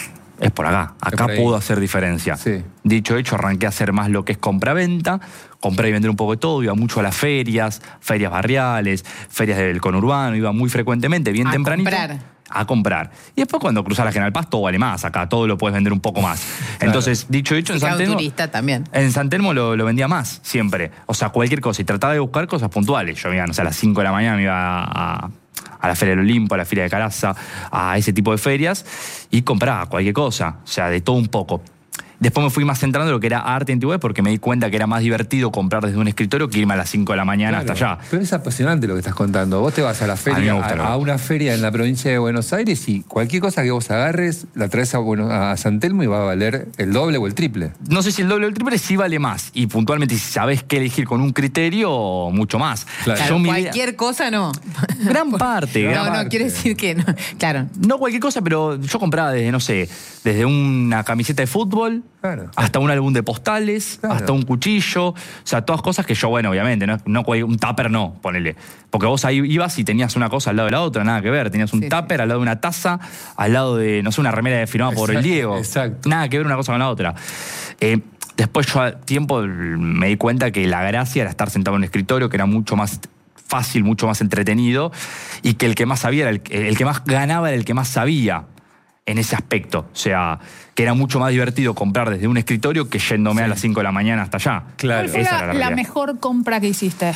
Es por acá. Acá por ahí. puedo hacer diferencia. Sí. Dicho hecho, arranqué a hacer más lo que es compra-venta. Compré y vender un poco de todo. Iba mucho a las ferias, ferias barriales, ferias del conurbano. Iba muy frecuentemente, bien A tempranito. comprar. A comprar. Y después cuando cruzas la General Paz, todo vale más. Acá todo lo puedes vender un poco más. Entonces, dicho hecho, en Claro, San Telmo... turista también. En San Telmo lo, lo vendía más, siempre. O sea, cualquier cosa. Y trataba de buscar cosas puntuales. Yo, iba, no sé, a las cinco de la mañana me iba a, a la Feria del Olimpo, a la Feria de Caraza, a ese tipo de ferias, y compraba cualquier cosa. O sea, de todo un poco. Después me fui más centrando en lo que era arte y antigüedades porque me di cuenta que era más divertido comprar desde un escritorio que irme a las cinco de la mañana Claro, hasta allá. Pero es apasionante lo que estás contando. Vos te vas a la feria, A mí me a, gusta, a ¿no? una feria en la provincia de Buenos Aires y cualquier cosa que vos agarres la traes a, bueno, a San Telmo y va a valer el doble o el triple. No sé si el doble o el triple sí vale más. Y puntualmente, si sabés qué elegir con un criterio, mucho más. Claro. Claro, Yo mi idea- cualquier cosa no. Gran parte, No, gran no, parte. quiere decir que no. Claro. No cualquier cosa, pero yo compraba desde, no sé, desde una camiseta de fútbol Claro. hasta un álbum de postales, Claro. hasta un cuchillo. O sea, todas cosas que yo, bueno, obviamente, no, no cual- un tupper no, ponele. Porque vos ahí ibas y tenías una cosa al lado de la otra, nada que ver. Tenías un Sí, tupper al lado de una taza, al lado de, no sé, una remera firmada por el Exacto, Diego. exacto. Nada que ver una cosa con la otra. Eh, después yo al tiempo me di cuenta que la gracia era estar sentado en un escritorio, que era mucho más fácil, mucho más entretenido, y que el que más sabía, era el, el que más ganaba era el que más sabía en ese aspecto. O sea, que era mucho más divertido comprar desde un escritorio que yéndome a las cinco de la mañana hasta allá. Claro. ¿Cuál fue Esa la, era la la realidad. mejor compra que hiciste?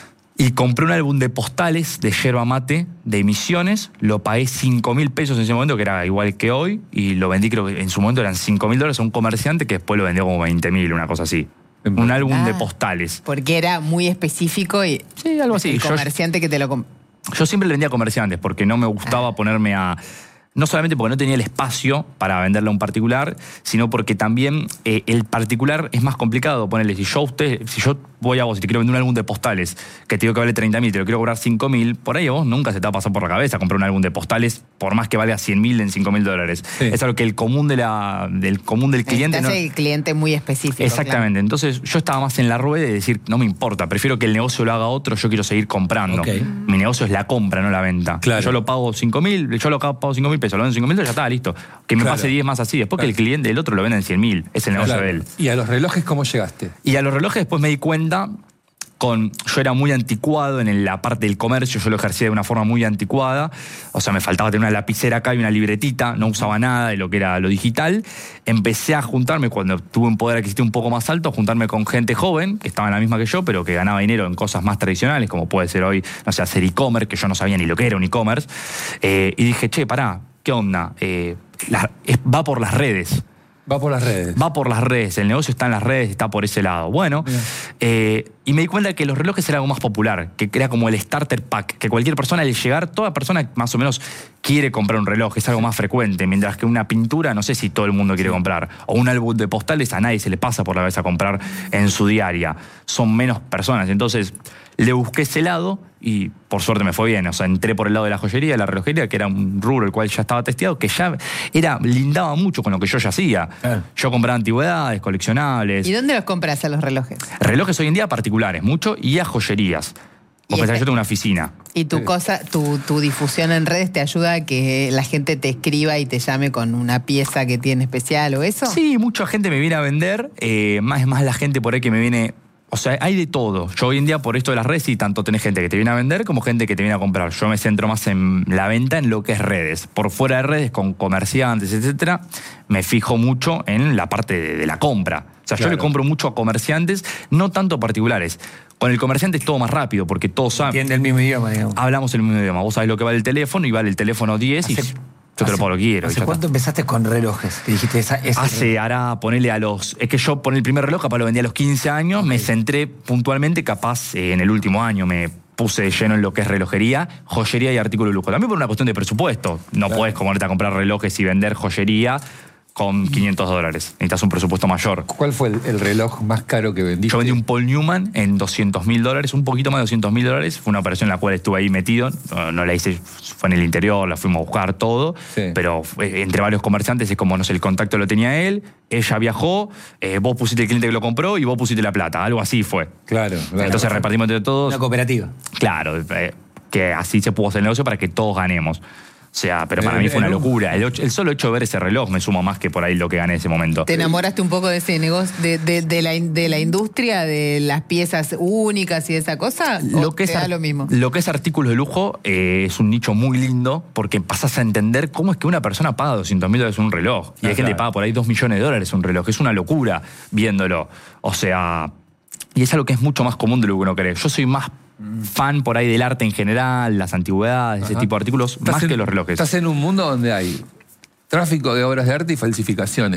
Y compré un álbum de postales de yerba mate, de Misiones, lo pagué cinco mil pesos en ese momento, que era igual que hoy, y lo vendí, creo que en su momento eran cinco mil dólares a un comerciante que después lo vendió como veinte mil, una cosa así. Un álbum Ah. de postales. Porque era muy específico y Sí, algo así. el Yo- comerciante que te lo... com- Yo siempre le vendía a comerciantes porque no me gustaba Ah. ponerme a... No solamente porque no tenía el espacio para venderle a un particular, sino porque también eh, el particular es más complicado. Ponerle, si yo a usted, si yo voy a vos y te quiero vender un álbum de postales que te digo que vale treinta mil, te lo quiero cobrar cinco mil, por ahí a vos nunca se te va a pasar por la cabeza comprar un álbum de postales por más que valga cien mil en cinco mil dólares. Sí. Es algo que el común, de la, del, común del cliente... Necesitas no- el cliente muy específico. Exactamente. Entonces yo estaba más en la rueda de decir, no me importa, prefiero que el negocio lo haga otro, yo quiero seguir comprando. Ok. Mi negocio es la compra, no la venta. Claro. Yo lo pago cinco mil, yo lo pago cinco mil pesos, lo vendo cinco mil, ya está, listo. Que me Claro. pase diez más así. Después Claro. que el cliente del otro lo venda en cien mil. Es el negocio Claro. de él. ¿Y a los relojes cómo llegaste? Y a los relojes después me di cuenta, con, yo era muy anticuado en la parte del comercio, yo lo ejercía de una forma muy anticuada, o sea, me faltaba tener una lapicera acá y una libretita, no usaba nada de lo que era lo digital. Empecé a juntarme, cuando tuve un poder adquisitivo un poco más alto, a juntarme con gente joven, que estaba en la misma que yo, pero que ganaba dinero en cosas más tradicionales, como puede ser hoy, no sé, hacer e-commerce, que yo no sabía ni lo que era un e-commerce. Eh, y dije, che, pará, ¿qué onda? Eh, la- es- va por las redes. Va por las redes. Va por las redes, el negocio está en las redes, está por ese lado. Bueno, Bien. eh, y me di cuenta que los relojes era algo más popular, que era como el starter pack, que cualquier persona al llegar, toda persona más o menos quiere comprar un reloj, es algo más frecuente, mientras que una pintura no sé si todo el mundo quiere comprar, o un álbum de postales a nadie se le pasa por la cabeza comprar en su diaria, son menos personas, entonces le busqué ese lado y por suerte me fue bien, o sea, entré por el lado de la joyería, de la relojería, que era un rubro el cual ya estaba testeado, que ya era, lindaba mucho con lo que yo ya hacía. Claro. Yo compraba antigüedades, coleccionables, ¿Y dónde los compras a los relojes? relojes hoy en día particulares, mucho, y a joyerías. Vos Y pensás, este- yo tengo una oficina. Y tu cosa, tu, tu difusión en redes te ayuda a que la gente te escriba y te llame con una pieza que tiene especial o eso. Sí, mucha gente me viene a vender, eh, más es más la gente por ahí que me viene... O sea, hay de todo. Yo hoy en día, por esto de las redes, sí, tanto tenés gente que te viene a vender como gente que te viene a comprar. Yo me centro más en la venta, en lo que es redes. Por fuera de redes, con comerciantes, etcétera, me fijo mucho en la parte de, de la compra. O sea, Claro. yo le compro mucho a comerciantes, no tanto particulares. Con el comerciante es todo más rápido, porque todos saben... Entiende el mismo idioma, digamos. Hablamos el mismo idioma. Vos sabés lo que vale el teléfono y vale el teléfono diez y Hace- yo te lo hace- pago lo que quiero. y ¿Hace ya cuánto está. empezaste con relojes? Que dijiste esa, esa- Hace, hará, ponele a los... Es que yo poné el primer reloj, capaz lo vendí a los quince años, me centré puntualmente, capaz eh, en el último año me puse de lleno en lo que es relojería, joyería y artículo de lujo. También por una cuestión de presupuesto. No Claro. podés como irte a comprar relojes y vender joyería con quinientos dólares. Necesitas un presupuesto mayor. ¿Cuál fue el, el reloj más caro que vendiste? Yo vendí un Paul Newman en doscientos mil dólares, un poquito más de doscientos mil dólares. Fue una operación en la cual estuve ahí metido. No, no la hice, fue en el interior, la fuimos a buscar todo. Sí. Pero eh, entre varios comerciantes es como, no sé, el contacto lo tenía él, ella viajó, eh, vos pusiste el cliente que lo compró y vos pusiste la plata. Algo así fue. Claro, claro. Entonces repartimos entre todos. Una cooperativa. Claro, eh, que así se pudo hacer el negocio para que todos ganemos. O sea, pero para El- mí fue una el- locura. El, ocho- el solo hecho de ver ese reloj me suma más que por ahí lo que gané en ese momento. ¿Te enamoraste un poco de ese negocio, de, de- de la, in- de la industria, de las piezas únicas y esa cosa? ¿O Lo que, te es, da ar- lo mismo? lo que es artículos de lujo eh, es un nicho muy lindo porque pasás a entender cómo es que una persona paga doscientos mil dólares un reloj. Y Ah, hay gente que claro. paga por ahí dos millones de dólares un reloj. Es una locura viéndolo. O sea, y es algo que es mucho más común de lo que uno cree. Yo soy más fan por ahí del arte en general, las antigüedades, ese Ajá. tipo de artículos, Estás más en- que los relojes. Estás en un mundo donde hay tráfico de obras de arte y falsificaciones.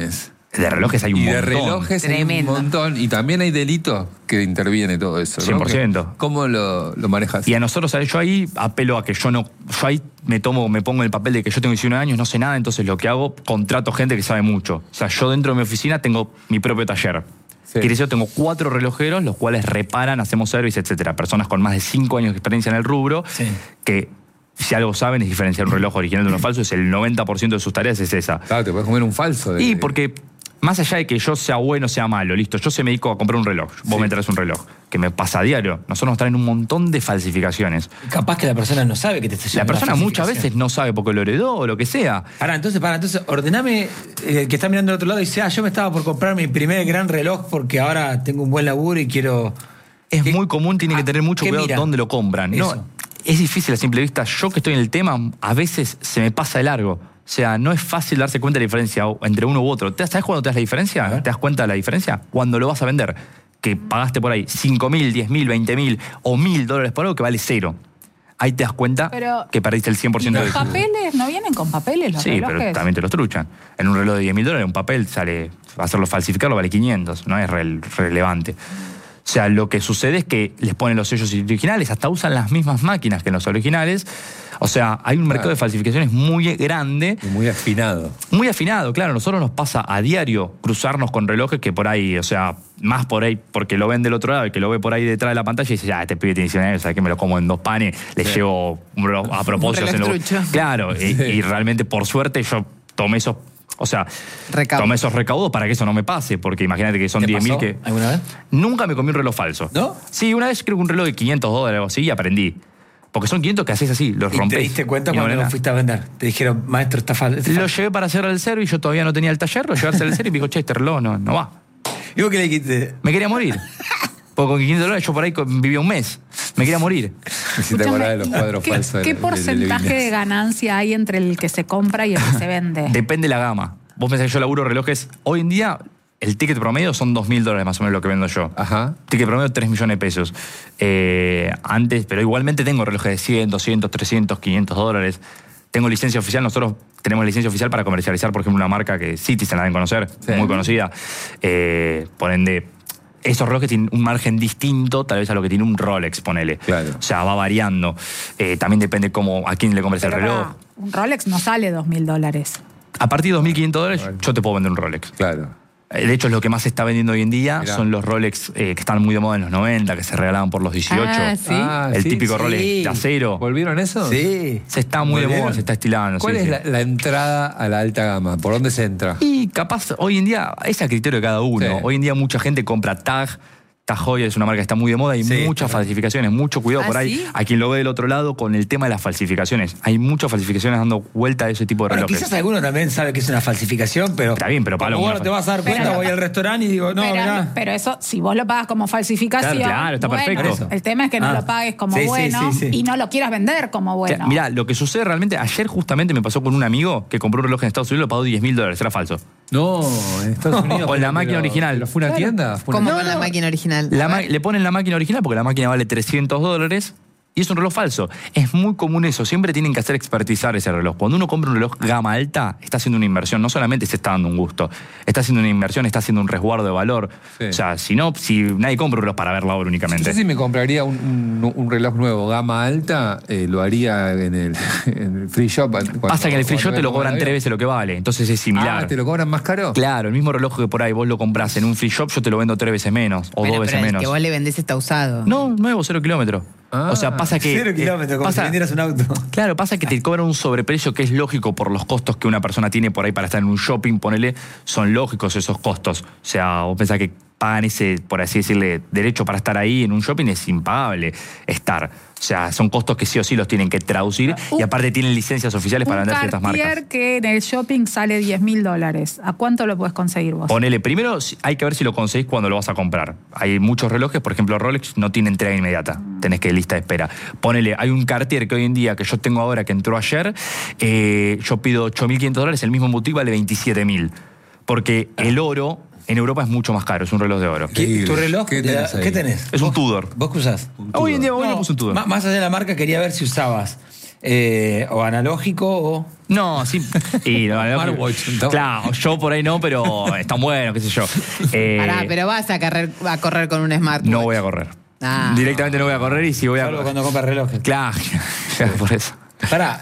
De relojes hay un y montón. de relojes Tremendo. hay un montón. Y también hay delito que interviene todo eso, ¿no? cien por ciento. ¿Cómo lo, lo manejas? Y a nosotros, ¿sabes? Yo ahí apelo a que yo no. Yo ahí me tomo, me pongo en el papel de que yo tengo diecinueve años, no sé nada, entonces lo que hago, contrato gente que sabe mucho. O sea, yo dentro de mi oficina tengo mi propio taller. Sí. Quiere decir, yo tengo cuatro relojeros, los cuales reparan, hacemos service, etcétera. Personas con más de cinco años de experiencia en el rubro, Sí. que si algo saben es diferenciar un reloj original de uno falso, es el noventa por ciento de sus tareas es esa. Claro, te puedes comer un falso. De... Y porque, más allá de que yo sea bueno o sea malo, listo, yo se me dedico a comprar un reloj, vos Sí. me traes un reloj, que me pasa a diario, nosotros nos traen un montón de falsificaciones. Capaz que la persona no sabe que te está La llegando persona una muchas falsificación. veces no sabe porque lo heredó o lo que sea. Pará, entonces, pará, entonces, ordename, el que está mirando al otro lado y dice, ah, yo me estaba por comprar mi primer gran reloj porque ahora tengo un buen laburo y quiero... Es ¿Qué- muy común, tiene que ah, tener mucho qué cuidado mira? dónde lo compran. No, Eso. es difícil a simple vista. Yo que estoy en el tema, a veces se me pasa de largo. O sea, no es fácil darse cuenta de la diferencia entre uno u otro. ¿Te- ¿Sabes cuándo te das la diferencia? A ver. ¿Te das cuenta de la diferencia? Cuando lo vas a vender. Que pagaste por ahí cinco mil, diez mil, veinte mil o mil dólares por algo que vale cero. Ahí te das cuenta Pero- que perdiste el cien por ¿Y ciento los de papeles no vienen con papeles los Sí, relojes? pero también te los truchan. En un reloj de diez mil dólares, un papel sale, hacerlo falsificarlo vale quinientos, no es re- relevante. O sea, lo que sucede es que les ponen los sellos originales, hasta usan las mismas máquinas que en los originales. O sea, hay un mercado Claro. de falsificaciones muy grande, Y muy afinado. muy afinado. Claro, a nosotros nos pasa a diario cruzarnos con relojes que por ahí, o sea, más por ahí, porque lo ven del otro lado y que lo ve por ahí detrás de la pantalla y dice, ya, este pibe tiene diecinueve años, ¿sabes qué? Me lo como en dos panes, le Sí. llevo un reloj a propósito. reloj se lo- trucho. Claro, y, Sí. y realmente, por suerte, yo tomé esos. O sea, Recaudos. tomé esos recaudos para que eso no me pase, porque imagínate que son ¿Te diez mil pasó que. alguna vez? Nunca me comí un reloj falso. ¿No? Sí, una vez creo que un reloj de quinientos dólares o algo así y aprendí. Porque son quinientos que haces así, los ¿Y rompes. te diste cuenta y no cuando vale lo nada. fuiste a vender? Te dijeron, maestro, está falso. Lo llevé para hacer el cero y yo todavía no tenía el taller, lo llevé a hacer el cero y me dijo, che, este reloj no, no va. ¿Y vos qué le dijiste? Me quería morir. Porque con quinientos dólares yo por ahí con- vivía un mes. Me quería morir. Si te acordás de los ¿y cuadros qué, falsos. de- ¿Qué de- de porcentaje Levinas. de ganancia hay entre el que se compra y el que se vende? Depende de la gama. Vos pensás que yo laburo relojes. Hoy en día, el ticket promedio son dos mil dólares más o menos lo que vendo yo. Ajá. Ticket promedio tres millones de pesos. Eh, antes, pero igualmente tengo relojes de cien, doscientos, trescientos, quinientos dólares. Tengo licencia oficial. Nosotros tenemos licencia oficial para comercializar, por ejemplo, una marca que Citizen la deben conocer, Sí. muy conocida. Eh, por ende, esos relojes tienen un margen distinto, tal vez a lo que tiene un Rolex, ponele. Claro. O sea, va variando. Eh, también depende cómo, a quién le compres el Pero reloj. pará, un Rolex no sale dos mil dólares. A partir de dos mil quinientos dólares, yo te puedo vender un Rolex. Claro. Eh, De hecho, es lo que más se está vendiendo hoy en día. Mirá. Son los Rolex eh, que están muy de moda en los noventa, que se regalaban por los dieciocho. Ah, sí. Ah, El sí, típico sí. Rolex de acero. ¿Volvieron eso? Sí. Se está muy de ¿Volvieron? moda, se está estilando. ¿Cuál sí, es sí. la, la entrada a la alta gama? ¿Por dónde se entra? Y capaz, hoy en día, es a criterio de cada uno. Sí. Hoy en día mucha gente compra Tag. Tag Heuer es una marca que está muy de moda y Sí, muchas claro. falsificaciones. Mucho cuidado ¿Ah, por ahí. sí? A quien lo ve del otro lado con el tema de las falsificaciones. Hay muchas falsificaciones dando vuelta a ese tipo de Bueno, relojes. quizás alguno también sabe que es una falsificación, pero... Está bien, pero para como vos una no te vas a dar Pero cuenta, no- voy al restaurante y digo, no, pero, mirá. pero eso, si vos lo pagas como falsificación. Claro, claro, está bueno, perfecto. El tema es que no Ah. lo pagues como Sí, sí, bueno sí, sí. y no lo quieras vender como bueno. Mirá, lo que sucede realmente, ayer justamente me pasó con un amigo que compró un reloj en Estados Unidos y lo pagó diez mil dólares, era falso. No, en Estados Unidos. Con la pero- máquina original. ¿Pero fue una Claro. tienda? ¿Fue ¿Cómo una- con la máquina original? La A ma- ver. le ponen la máquina original porque la máquina vale trescientos dólares y es un reloj falso. Es muy común eso, siempre tienen que hacer expertizar ese reloj. Cuando uno compra un reloj gama alta, está haciendo una inversión, no solamente se está dando un gusto, está haciendo una inversión, está haciendo un resguardo de valor. Sí. O sea, si no, si nadie compra un reloj para ver la hora únicamente. Yo si me compraría un, un- un reloj nuevo gama alta, eh, lo haría en el, en el free shop. cuando- Pasa que en el free cuando shop te lo me cobran ponga tres el veces lo que vale, entonces es similar. Ah, ¿te lo cobran más caro? Claro, el mismo reloj que por ahí vos lo compras en un free shop, yo te lo vendo tres veces menos o Bueno, dos veces pero el menos. que vos le vendés está usado. No, nuevo, cero kilómetros. Ah, o sea, pasa que. Cero eh, kilómetros, como pasa- si vendieras un auto. Claro, pasa que te cobran un sobreprecio que es lógico por los costos que una persona tiene por ahí para estar en un shopping, ponele, son lógicos esos costos. O sea, vos pensás que pagan ese, por así decirle, derecho para estar ahí en un shopping, es impagable estar. O sea, son costos que sí o sí los tienen que traducir y aparte tienen licencias oficiales para un vender ciertas marcas. Cartier que en el shopping sale diez mil dólares. ¿A cuánto lo puedes conseguir vos? Ponele, primero si- hay que ver si lo conseguís cuando lo vas a comprar. Hay muchos relojes, por ejemplo Rolex, no tiene entrega inmediata. Tenés que ir lista de espera. Ponele, hay un Cartier que hoy en día, que yo tengo ahora, que entró ayer, eh, yo pido ocho mil quinientos dólares, el mismo boutique vale veintisiete mil. Porque el oro en Europa es mucho más caro, es un reloj de oro. ¿Qué- Increíble. ¿Tu reloj? ¿Qué de la- tenés ahí? ¿Qué tenés? Es un ¿Vos- Tudor. ¿Vos qué usás? Hoy en día hoy No, le puse un Tudor. má- Más allá de la marca, quería ver si usabas Eh, o analógico o... No, sí. Y, no, no, Smartwatch, claro, yo por ahí no, pero están buenos, qué sé yo. Eh, Pará, pero vas a correr, a correr con un smartwatch. no voy a correr. Ah. Directamente no voy a correr y si voy a... Solo cuando compras relojes. Claro, claro, por eso. Pará,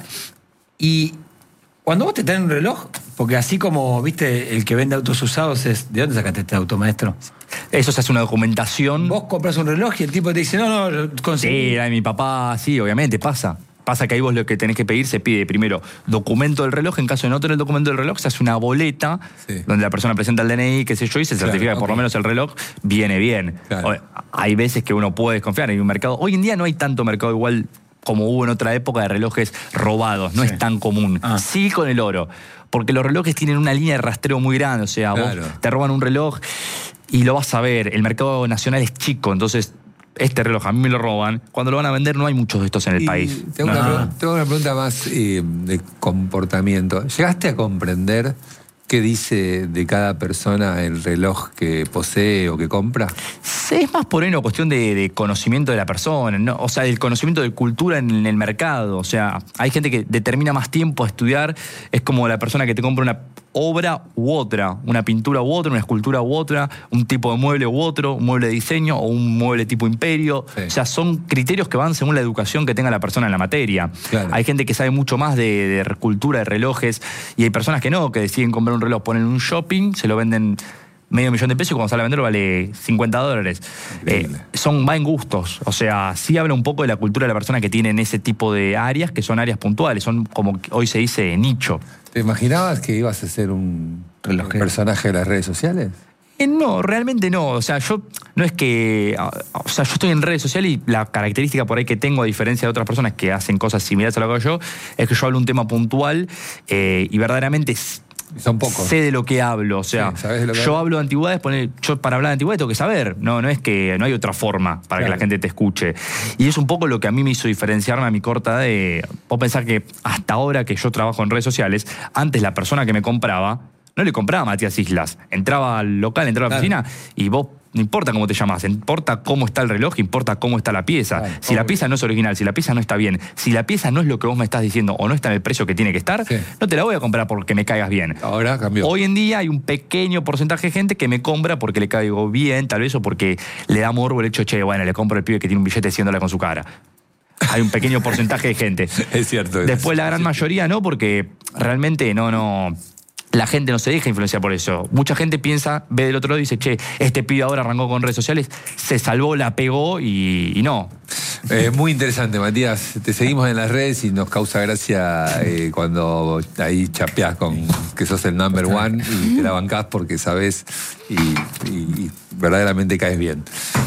y cuando vos te traes un reloj, porque así como, viste, el que vende autos usados es... ¿De dónde sacaste este auto, maestro? Eso se hace una documentación. Vos compras un reloj y el tipo te dice, no, no, lo conseguí. Sí, la de mi papá, sí, obviamente, pasa. Pasa que ahí vos lo que tenés que pedir, se pide primero documento del reloj. En caso de no tener el documento del reloj, se hace una boleta Sí. donde la persona presenta el D N I, qué sé yo, y se Claro, certifica que por ok. lo menos el reloj viene bien. Claro. O- Hay veces que uno puede desconfiar. Hay un mercado. Hoy en día no hay tanto mercado igual como hubo en otra época de relojes robados. No Sí. es tan común. Ah. Sí con el oro. Porque los relojes tienen una línea de rastreo muy grande. O sea, Claro. vos te roban un reloj y lo vas a ver. El mercado nacional es chico, entonces... Este reloj a mí me lo roban. Cuando lo van a vender no hay muchos de estos en el Y país. Tengo, No. una, pregunta- tengo una pregunta más eh, de comportamiento. ¿Llegaste a comprender qué dice de cada persona el reloj que posee o que compra? Sí, es más por ahí una cuestión de, de conocimiento de la persona, ¿no? O sea, el conocimiento de cultura en el mercado. O sea, hay gente que determina más tiempo a estudiar. Es como la persona que te compra una obra u otra, una pintura u otra, una escultura u otra, un tipo de mueble u otro, un mueble de diseño o un mueble tipo imperio. Sí. O sea, son criterios que van según la educación que tenga la persona en la materia. Claro. Hay gente que sabe mucho más de, de cultura, de relojes, y hay personas que no, que deciden comprar un reloj, ponen un shopping, se lo venden medio millón de pesos y cuando sale a venderlo vale cincuenta dólares. Increíble. Eh, son, va en gustos. O sea, sí habla un poco de la cultura de la persona que tiene en ese tipo de áreas, que son áreas puntuales, son como hoy se dice nicho. ¿Te imaginabas que ibas a ser un Relojero. personaje de las redes sociales? Eh, no, realmente no. O sea, yo no es que. O sea, yo estoy en redes sociales y la característica por ahí que tengo, a diferencia de otras personas que hacen cosas similares a lo que hago yo, es que yo hablo un tema puntual eh, y verdaderamente Son pocos. sé de lo que hablo. O sea, Sí, ¿sabés de lo que yo hablas? hablo de antigüedades, poner, yo para hablar de antigüedades tengo que saber. No, no es que no hay otra forma para que Claro. la gente te escuche. Y es un poco lo que a mí me hizo diferenciarme a mi corta edad de. Vos pensar que hasta ahora que yo trabajo en redes sociales, antes la persona que me compraba no le compraba a Matías Islas. Entraba al local, entraba a la Claro. oficina y vos. No importa cómo te llamas, importa cómo está el reloj, importa cómo está la pieza. Claro, si la obvio. pieza no es original, si la pieza no está bien, si la pieza no es lo que vos me estás diciendo o no está en el precio que tiene que estar, Sí. no te la voy a comprar porque me caigas bien. Ahora cambió. Hoy en día hay un pequeño porcentaje de gente que me compra porque le caigo bien, tal vez, o porque le da morbo el hecho, che, bueno, le compro el pibe que tiene un billete de cien dólares con su cara. Hay un pequeño porcentaje de gente. Es cierto. Después la gran Sí. mayoría no, porque realmente no, no... La gente no se deja influenciar por eso. Mucha gente piensa, ve del otro lado y dice, che, este pibe ahora arrancó con redes sociales, se salvó, la pegó y, y no. Eh, muy interesante, Matías. Te seguimos en las redes y nos causa gracia eh, cuando ahí chapeás con que sos el number one y te la bancás porque sabés y, y- y verdaderamente caes bien.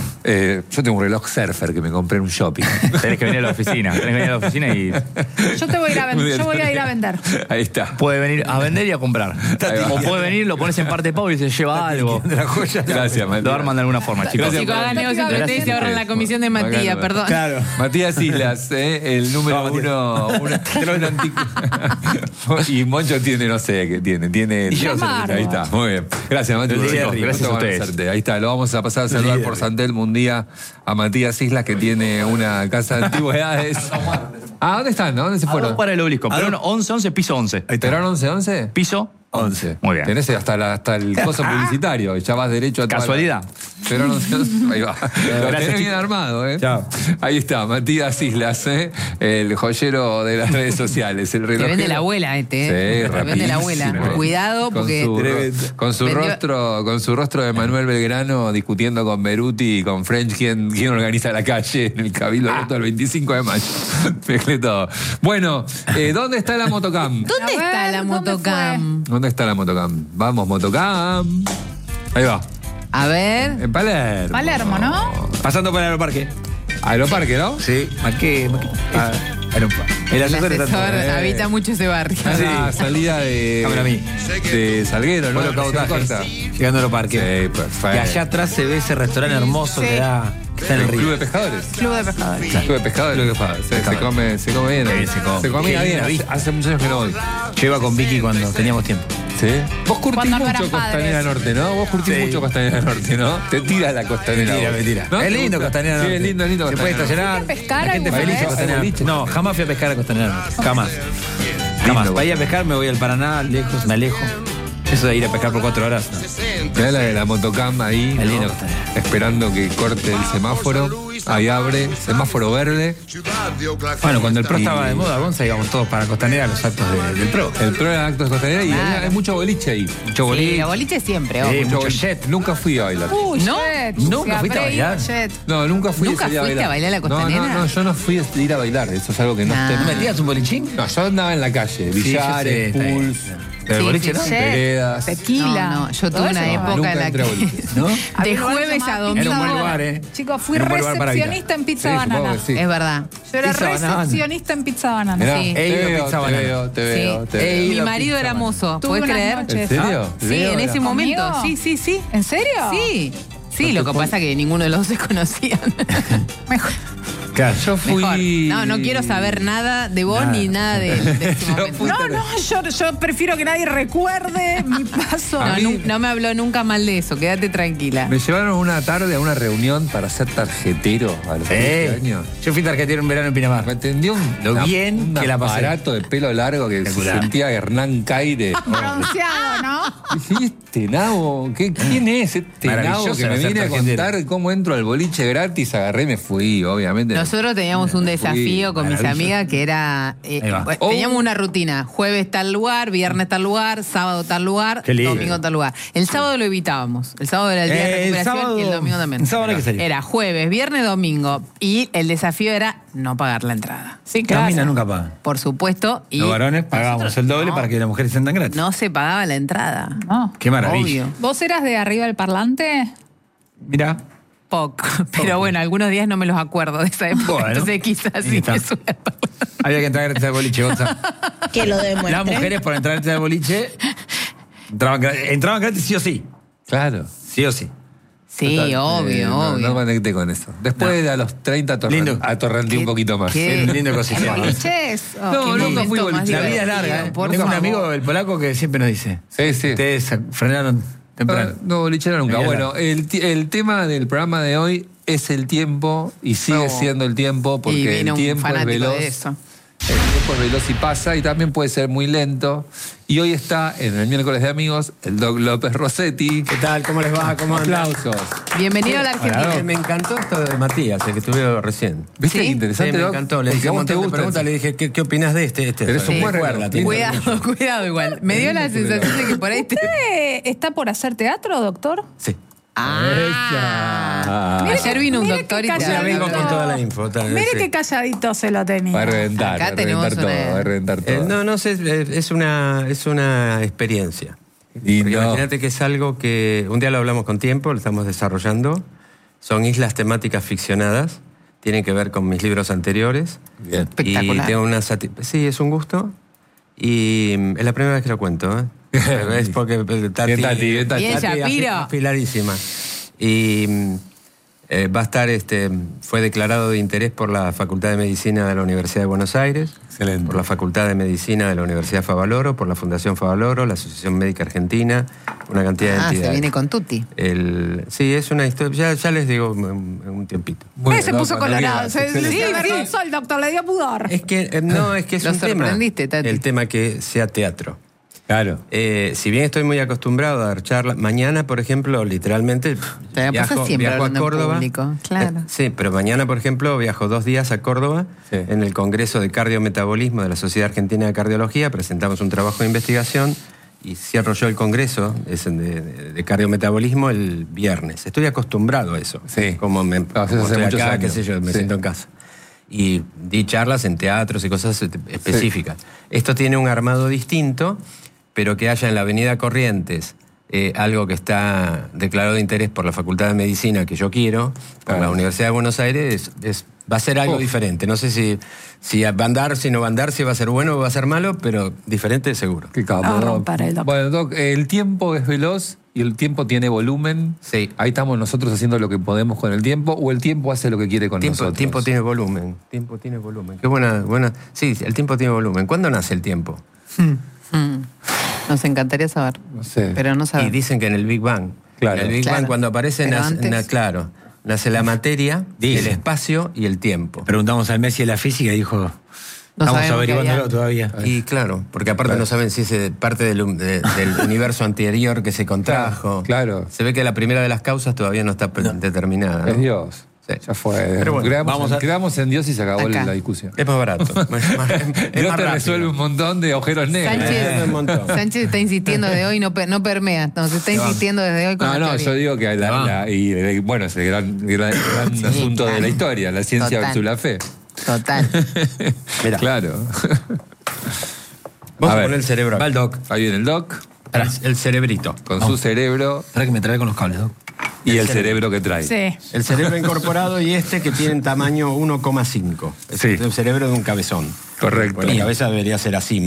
Eh, yo tengo un reloj surfer que me compré en un shopping. Tenés que venir a la oficina, tenés que venir a la oficina y Yo te voy a ir a Muy vender. bien. Yo voy a ir a vender. Ahí está. puede venir a vender y a comprar. Ahí va. O puede venir, lo pones en parte de pago y se lleva algo. De la joya. Gracias, Matías. Lo arman de alguna forma, chicos. Gracias Chicos, por- hagan negocio entre Gracias ustedes y ahorran ustedes. la comisión de Matías, Bacano. perdón. Claro. Matías Islas, eh, el número No, Matías. uno. Una, un anticu- y Moncho tiene, no sé qué tiene. Tiene. Y yo sé. Ahí está, muy bien. Gracias, Matías. El líder, gracias a ustedes. Ahí está, lo vamos a pasar a saludar líder. por Santelmo un día a Matías Islas, que tiene una casa de antigüedades. Ah, ¿dónde están? ¿Dónde se fueron? Para el obelisco. ¿A Pero dónde? once, once, piso once. ¿Esperaron once once? Piso once. Muy bien. Tenés hasta, la- hasta el coso publicitario, ya vas derecho a toda la- Casualidad. Pero once once, ahí va. Lo tenés bien chicos. armado, ¿eh? Chao. Ahí está, Matías Islas, ¿eh? El joyero de las redes sociales. El Te relojero. vende la abuela este, ¿eh? Sí, Te vende la abuela. rapidísimo. Cuidado porque... Con su, Tremendo. con su Vendió- rostro, con su rostro de Manuel Belgrano discutiendo con Beruti y con French quién, quién organiza la calle en el Cabildo Abierto el veinticinco de mayo. Mezclé todo. Bueno, eh, ¿dónde está la motocam? ¿Dónde A ver, está la ¿dónde motocam? ¿Dónde está la motocam? Vamos, motocam. Ahí va. A ver. En Palermo. Palermo, ¿no? Pasando por el aeroparque. Aeroparque, ¿no? Sí, marqué. marqué. Ah, aeroparque. El El asesor está asesor todo. habita mucho ese barrio. A la salida de, Cámara a mí. de Salguero, ¿no? Bueno, cabotaje. Corta. Llegando al aeroparque. Sí, perfecto. Y allá atrás se ve ese restaurante hermoso que da. que está en el ¿El club río. de pescadores? Club de pescadores. Club de pescadores. Club de pescadores. Se, se come, se come bien. Sí, ahí. se come. Se comía Qué bien. linda Hace, vista. hace muchos años que no voy. Yo iba con Vicky cuando teníamos tiempo. ¿Sí? Vos curtís Cuando no mucho eran Costanera padres. Norte, ¿no? Vos curtís Sí. mucho Costanera Norte, ¿no? Te tira la Costanera. Mentira, vos. mentira. ¿No? Es ¿Te lindo gusta? Costanera Sí, Norte. es lindo, es lindo Se puede Costanera Norte. estacionar. ¿Fuiste a pescar La gente alguna feliz vez? en Costanera Norte. No, jamás fui a pescar a Costanera Norte. Jamás. Jamás. Para ir a pescar me voy al Paraná, lejos, me alejo. Eso de ir a pescar por cuatro horas. no. Mirá la de la motocam ahí, Es ¿no? lindo Costanera. Esperando que corte el semáforo. Ahí abre, semáforo verde. Bueno, cuando el Pro Y- estaba de moda, Gonza, íbamos todos para Costanera a los actos de- del Pro. El pro era actos de Costanera y Claro. había- hay mucho boliche ahí. Mucho Sí, boliche. la boliche siempre, Sí, ojo. mucho boliche. jet. Nunca fui a bailar. Uy, ¿No? Jet. ¿Nunca Se fuiste a habré ido, bailar? Jet. No, nunca fui ¿Nunca ese día fuiste a bailar a la Costanera? No, no, no, yo no fui a ir a bailar. Eso es algo que no Nah. esté. ¿No metías un bolichín? No, yo andaba en la calle, Sí, yo sé, billares, está bien. pools, Pero el Sí, boliche sí, no. sí. veredas. Tequila. No, no, yo Todo tuve una eso. época Nunca en la entré a que... boliche. ¿No? De Había un lugar jueves llamado a domingo. Era un buen Pizza lugar, Banana. ¿eh? Chicos, fui Era un buen lugar para recepcionista en Pizza Sí, Banana. supongo que sí. Es verdad. Yo era Pizza Banana. recepcionista en Pizza Banana. Mirá, Sí. te He ido a veo, Pizza te Banana. veo, te veo, Sí. te veo. He Mi ido a marido Pizza era Banana. mozo, Tuve ¿puedes unas creer? ¿En noches. serio? Sí, Leo en era- ese momento. ¿Conmigo? Sí, sí, sí. ¿En serio? Sí. Sí, lo que pasa es que ninguno de los dos se conocían. Mejor. Claro. Yo fui. Mejor. No, no quiero saber nada de vos Nada. ni nada de, de ese Yo momento. fui- No, no, yo, yo prefiero que nadie recuerde mi paso. A No, mí- nu- no me habló nunca mal de eso, quédate tranquila. Me llevaron una tarde a una reunión para ser tarjetero a los quince años. Yo fui tarjetero en verano en Pinamar. Me atendió un, Lo una- bien un que la pasé. aparato de pelo largo que se Espectacular. sentía Hernán Caire. Bronceado, ¿no? Dije, este nabo, ¿qué, ¿quién es este nabo Maravilloso que me era ser viene a tarjetero. contar cómo entro al boliche gratis? Agarré y me fui, obviamente. Nosotros teníamos un Me fui. desafío con mis maravilloso. amigas que era. eh, Ahí va. bueno, Oh. teníamos una rutina: jueves tal lugar, viernes tal lugar, sábado tal lugar, Qué lindo. domingo tal lugar. El sábado lo evitábamos. El sábado era el día de Eh, el recuperación sábado- y el domingo también. el sábado no hay que salir. Era jueves, viernes, domingo. Y el desafío era no pagar la entrada. Sí, Las claro. minas nunca pagan. Por supuesto. Y Los varones pagábamos nosotros- el doble no, para que las mujeres sientan gratis. No se pagaba la entrada. No. Qué maravilla. Obvio. ¿Vos eras de arriba del parlante? Mira. Poco. Pero bueno, algunos días no me los acuerdo de esa época. Bueno. Entonces quizás Ahí sí está. me suena. Había que entrar gratis al boliche, Gonza. Que lo demuestre. Las mujeres por entrar gratis al boliche entraban, gra- entraban gratis sí o sí. Claro. Sí o sí. Sí, Total, obvio, eh, no, obvio. No conecté con eso. Después de a los treinta atorren- Lindo. atorrenté un ¿Qué- poquito más. qué- Es un lindo ecosistema. ¿Boliches? Oh, No, Qué nunca momento fui más boliche. La vida es divertido, larga, ¿eh? por Tengo un favor. amigo, el polaco, que siempre nos dice: Sí, sí. ustedes frenaron temprano. No, no, bolichera nunca. Venga, Bueno, el, ti- el tema del programa de hoy es el tiempo y sigue No. siendo el tiempo Y porque vino el un tiempo es fanático veloz. de eso. El tiempo es veloz y pasa y también puede ser muy lento. Y hoy está en el miércoles de amigos el Doc López Rossetti. ¿Qué tal? ¿Cómo les va? ¿Cómo andan? Aplausos. Bienvenido a la Argentina. Eh, Me encantó esto de Matías, el que tuvieron recién. ¿Viste Sí. qué interesante, Sí, me Doc? encantó. Le Porque dije a un vos te montón de gusta. preguntas. Le dije, ¿qué, qué opinas de este? este Pero es un Sí. buen Recuerda, reloj. tiene- Cuidado, cuidado igual. Me dio la sensación de que por ahí te... ¿Usted está por hacer teatro, doctor? Sí. Ah. Mire Ayer que- vino un mire doctor que y te Ya vengo calladito. con toda la info. tal- Mire sí. qué calladito se lo tenía. Va a reventar, Acá va a tenemos reventar todo, una- va a reventar todo. Eh, no, no sé, es, es una, es una experiencia. Y Porque no. imagínate que es algo que un día lo hablamos con tiempo, lo estamos desarrollando. Son islas temáticas ficcionadas, tienen que ver con mis libros anteriores. Bien. Espectacular. Y tengo una sati- sí, es un gusto. Y mm, es la primera vez que lo cuento, ¿eh? Es porque eh, Tati, Bien, Tati, bien, Tati. Bien, Shapiro. afi- afiladísima. Y mm, eh, va a estar, este, fue declarado de interés por la Facultad de Medicina de la Universidad de Buenos Aires, Excelente. por la Facultad de Medicina de la Universidad Favaloro, por la Fundación Favaloro, la Asociación Médica Argentina, una cantidad de Ah, se entidades. viene con Tutti. El, sí, es una historia, ya, ya les digo un, un tiempito. Muy Eh, bien, se no, puso cuando colorado. quieras, Se, excelente. se Sí, avergonzó el doctor, le dio pudor. Es que, eh, no, es que es Lo un tema. sorprendiste, Tati. El tema que sea teatro. Claro. Eh, si bien estoy muy acostumbrado a dar charlas, mañana, por ejemplo, literalmente Te la pasas viajo, siempre viajo a hablando en Córdoba. público, claro. Eh, sí, pero mañana, por ejemplo, viajo dos días a Córdoba Sí. en el Congreso de Cardiometabolismo de la Sociedad Argentina de Cardiología. Presentamos un trabajo de investigación y cierro yo el Congreso es de, de- de Cardiometabolismo el viernes. Estoy acostumbrado a eso. Sí. Como me Lo haces como hace estoy muchos acá, años. qué sé yo, me Sí. siento en casa. Y di charlas en teatros y cosas específicas. Esto tiene un armado distinto, pero que haya en la Avenida Corrientes eh, algo que está declarado de interés por la Facultad de Medicina que yo quiero, por Claro. la Universidad de Buenos Aires, es, es- va a ser algo Uf. diferente. No sé si, si va a andar, si no va a andar, si va a ser bueno o va a ser malo, pero diferente seguro. Qué capo, No, Doc. romper el Doc. Bueno, Doc, el tiempo es veloz y el tiempo tiene volumen. Sí. Ahí estamos nosotros haciendo lo que podemos con el tiempo o el tiempo hace lo que quiere con Tiempo, nosotros. tiempo tiene volumen. Tiempo tiene volumen. Qué buena, buena. Sí, el tiempo tiene volumen. ¿Cuándo nace el tiempo? Mm. Nos encantaría saber. No sé. Pero no Y sabemos. dicen que en el Big Bang. Claro. En el Big Claro. Bang, cuando aparece, Pero nace, antes- na- claro, nace la materia, Dicen. el espacio y el tiempo. Preguntamos al Messi de la física y dijo, No estamos sabemos qué averiguándolo había. todavía. Y claro, porque aparte no saben si es parte del, de- del universo anterior que se contrajo. Claro. Se ve que la primera de las causas todavía no está pre- determinada. ¿no? Es Dios. Sí. Ya fue. Pero bueno, creamos, vamos en, a- creamos en Dios y se acabó Acá. la discusión. Es más barato. Es más- es más Dios te rápido. resuelve un montón de agujeros negros. Sánchez, un montón. Sánchez está insistiendo desde hoy, no, per- no permea. Nos está insistiendo desde hoy con No, la no, teoría. yo digo que la, la- y, eh, bueno, es el gran, gran- gran Sí, asunto claro. de la historia, la ciencia Total. versus la fe. Total. Mirá, Claro. vamos A a, ver. poner el cerebro acá. Va el doc. Ahí viene el doc, El, el cerebrito. con su cerebro Espera que me trae con los cables, doc. y el cerebro que trae. Sí. El cerebro incorporado y este que tiene tamaño uno coma cinco. Es Sí. el cerebro de un cabezón. Correcto. Pues la cabeza debería ser así.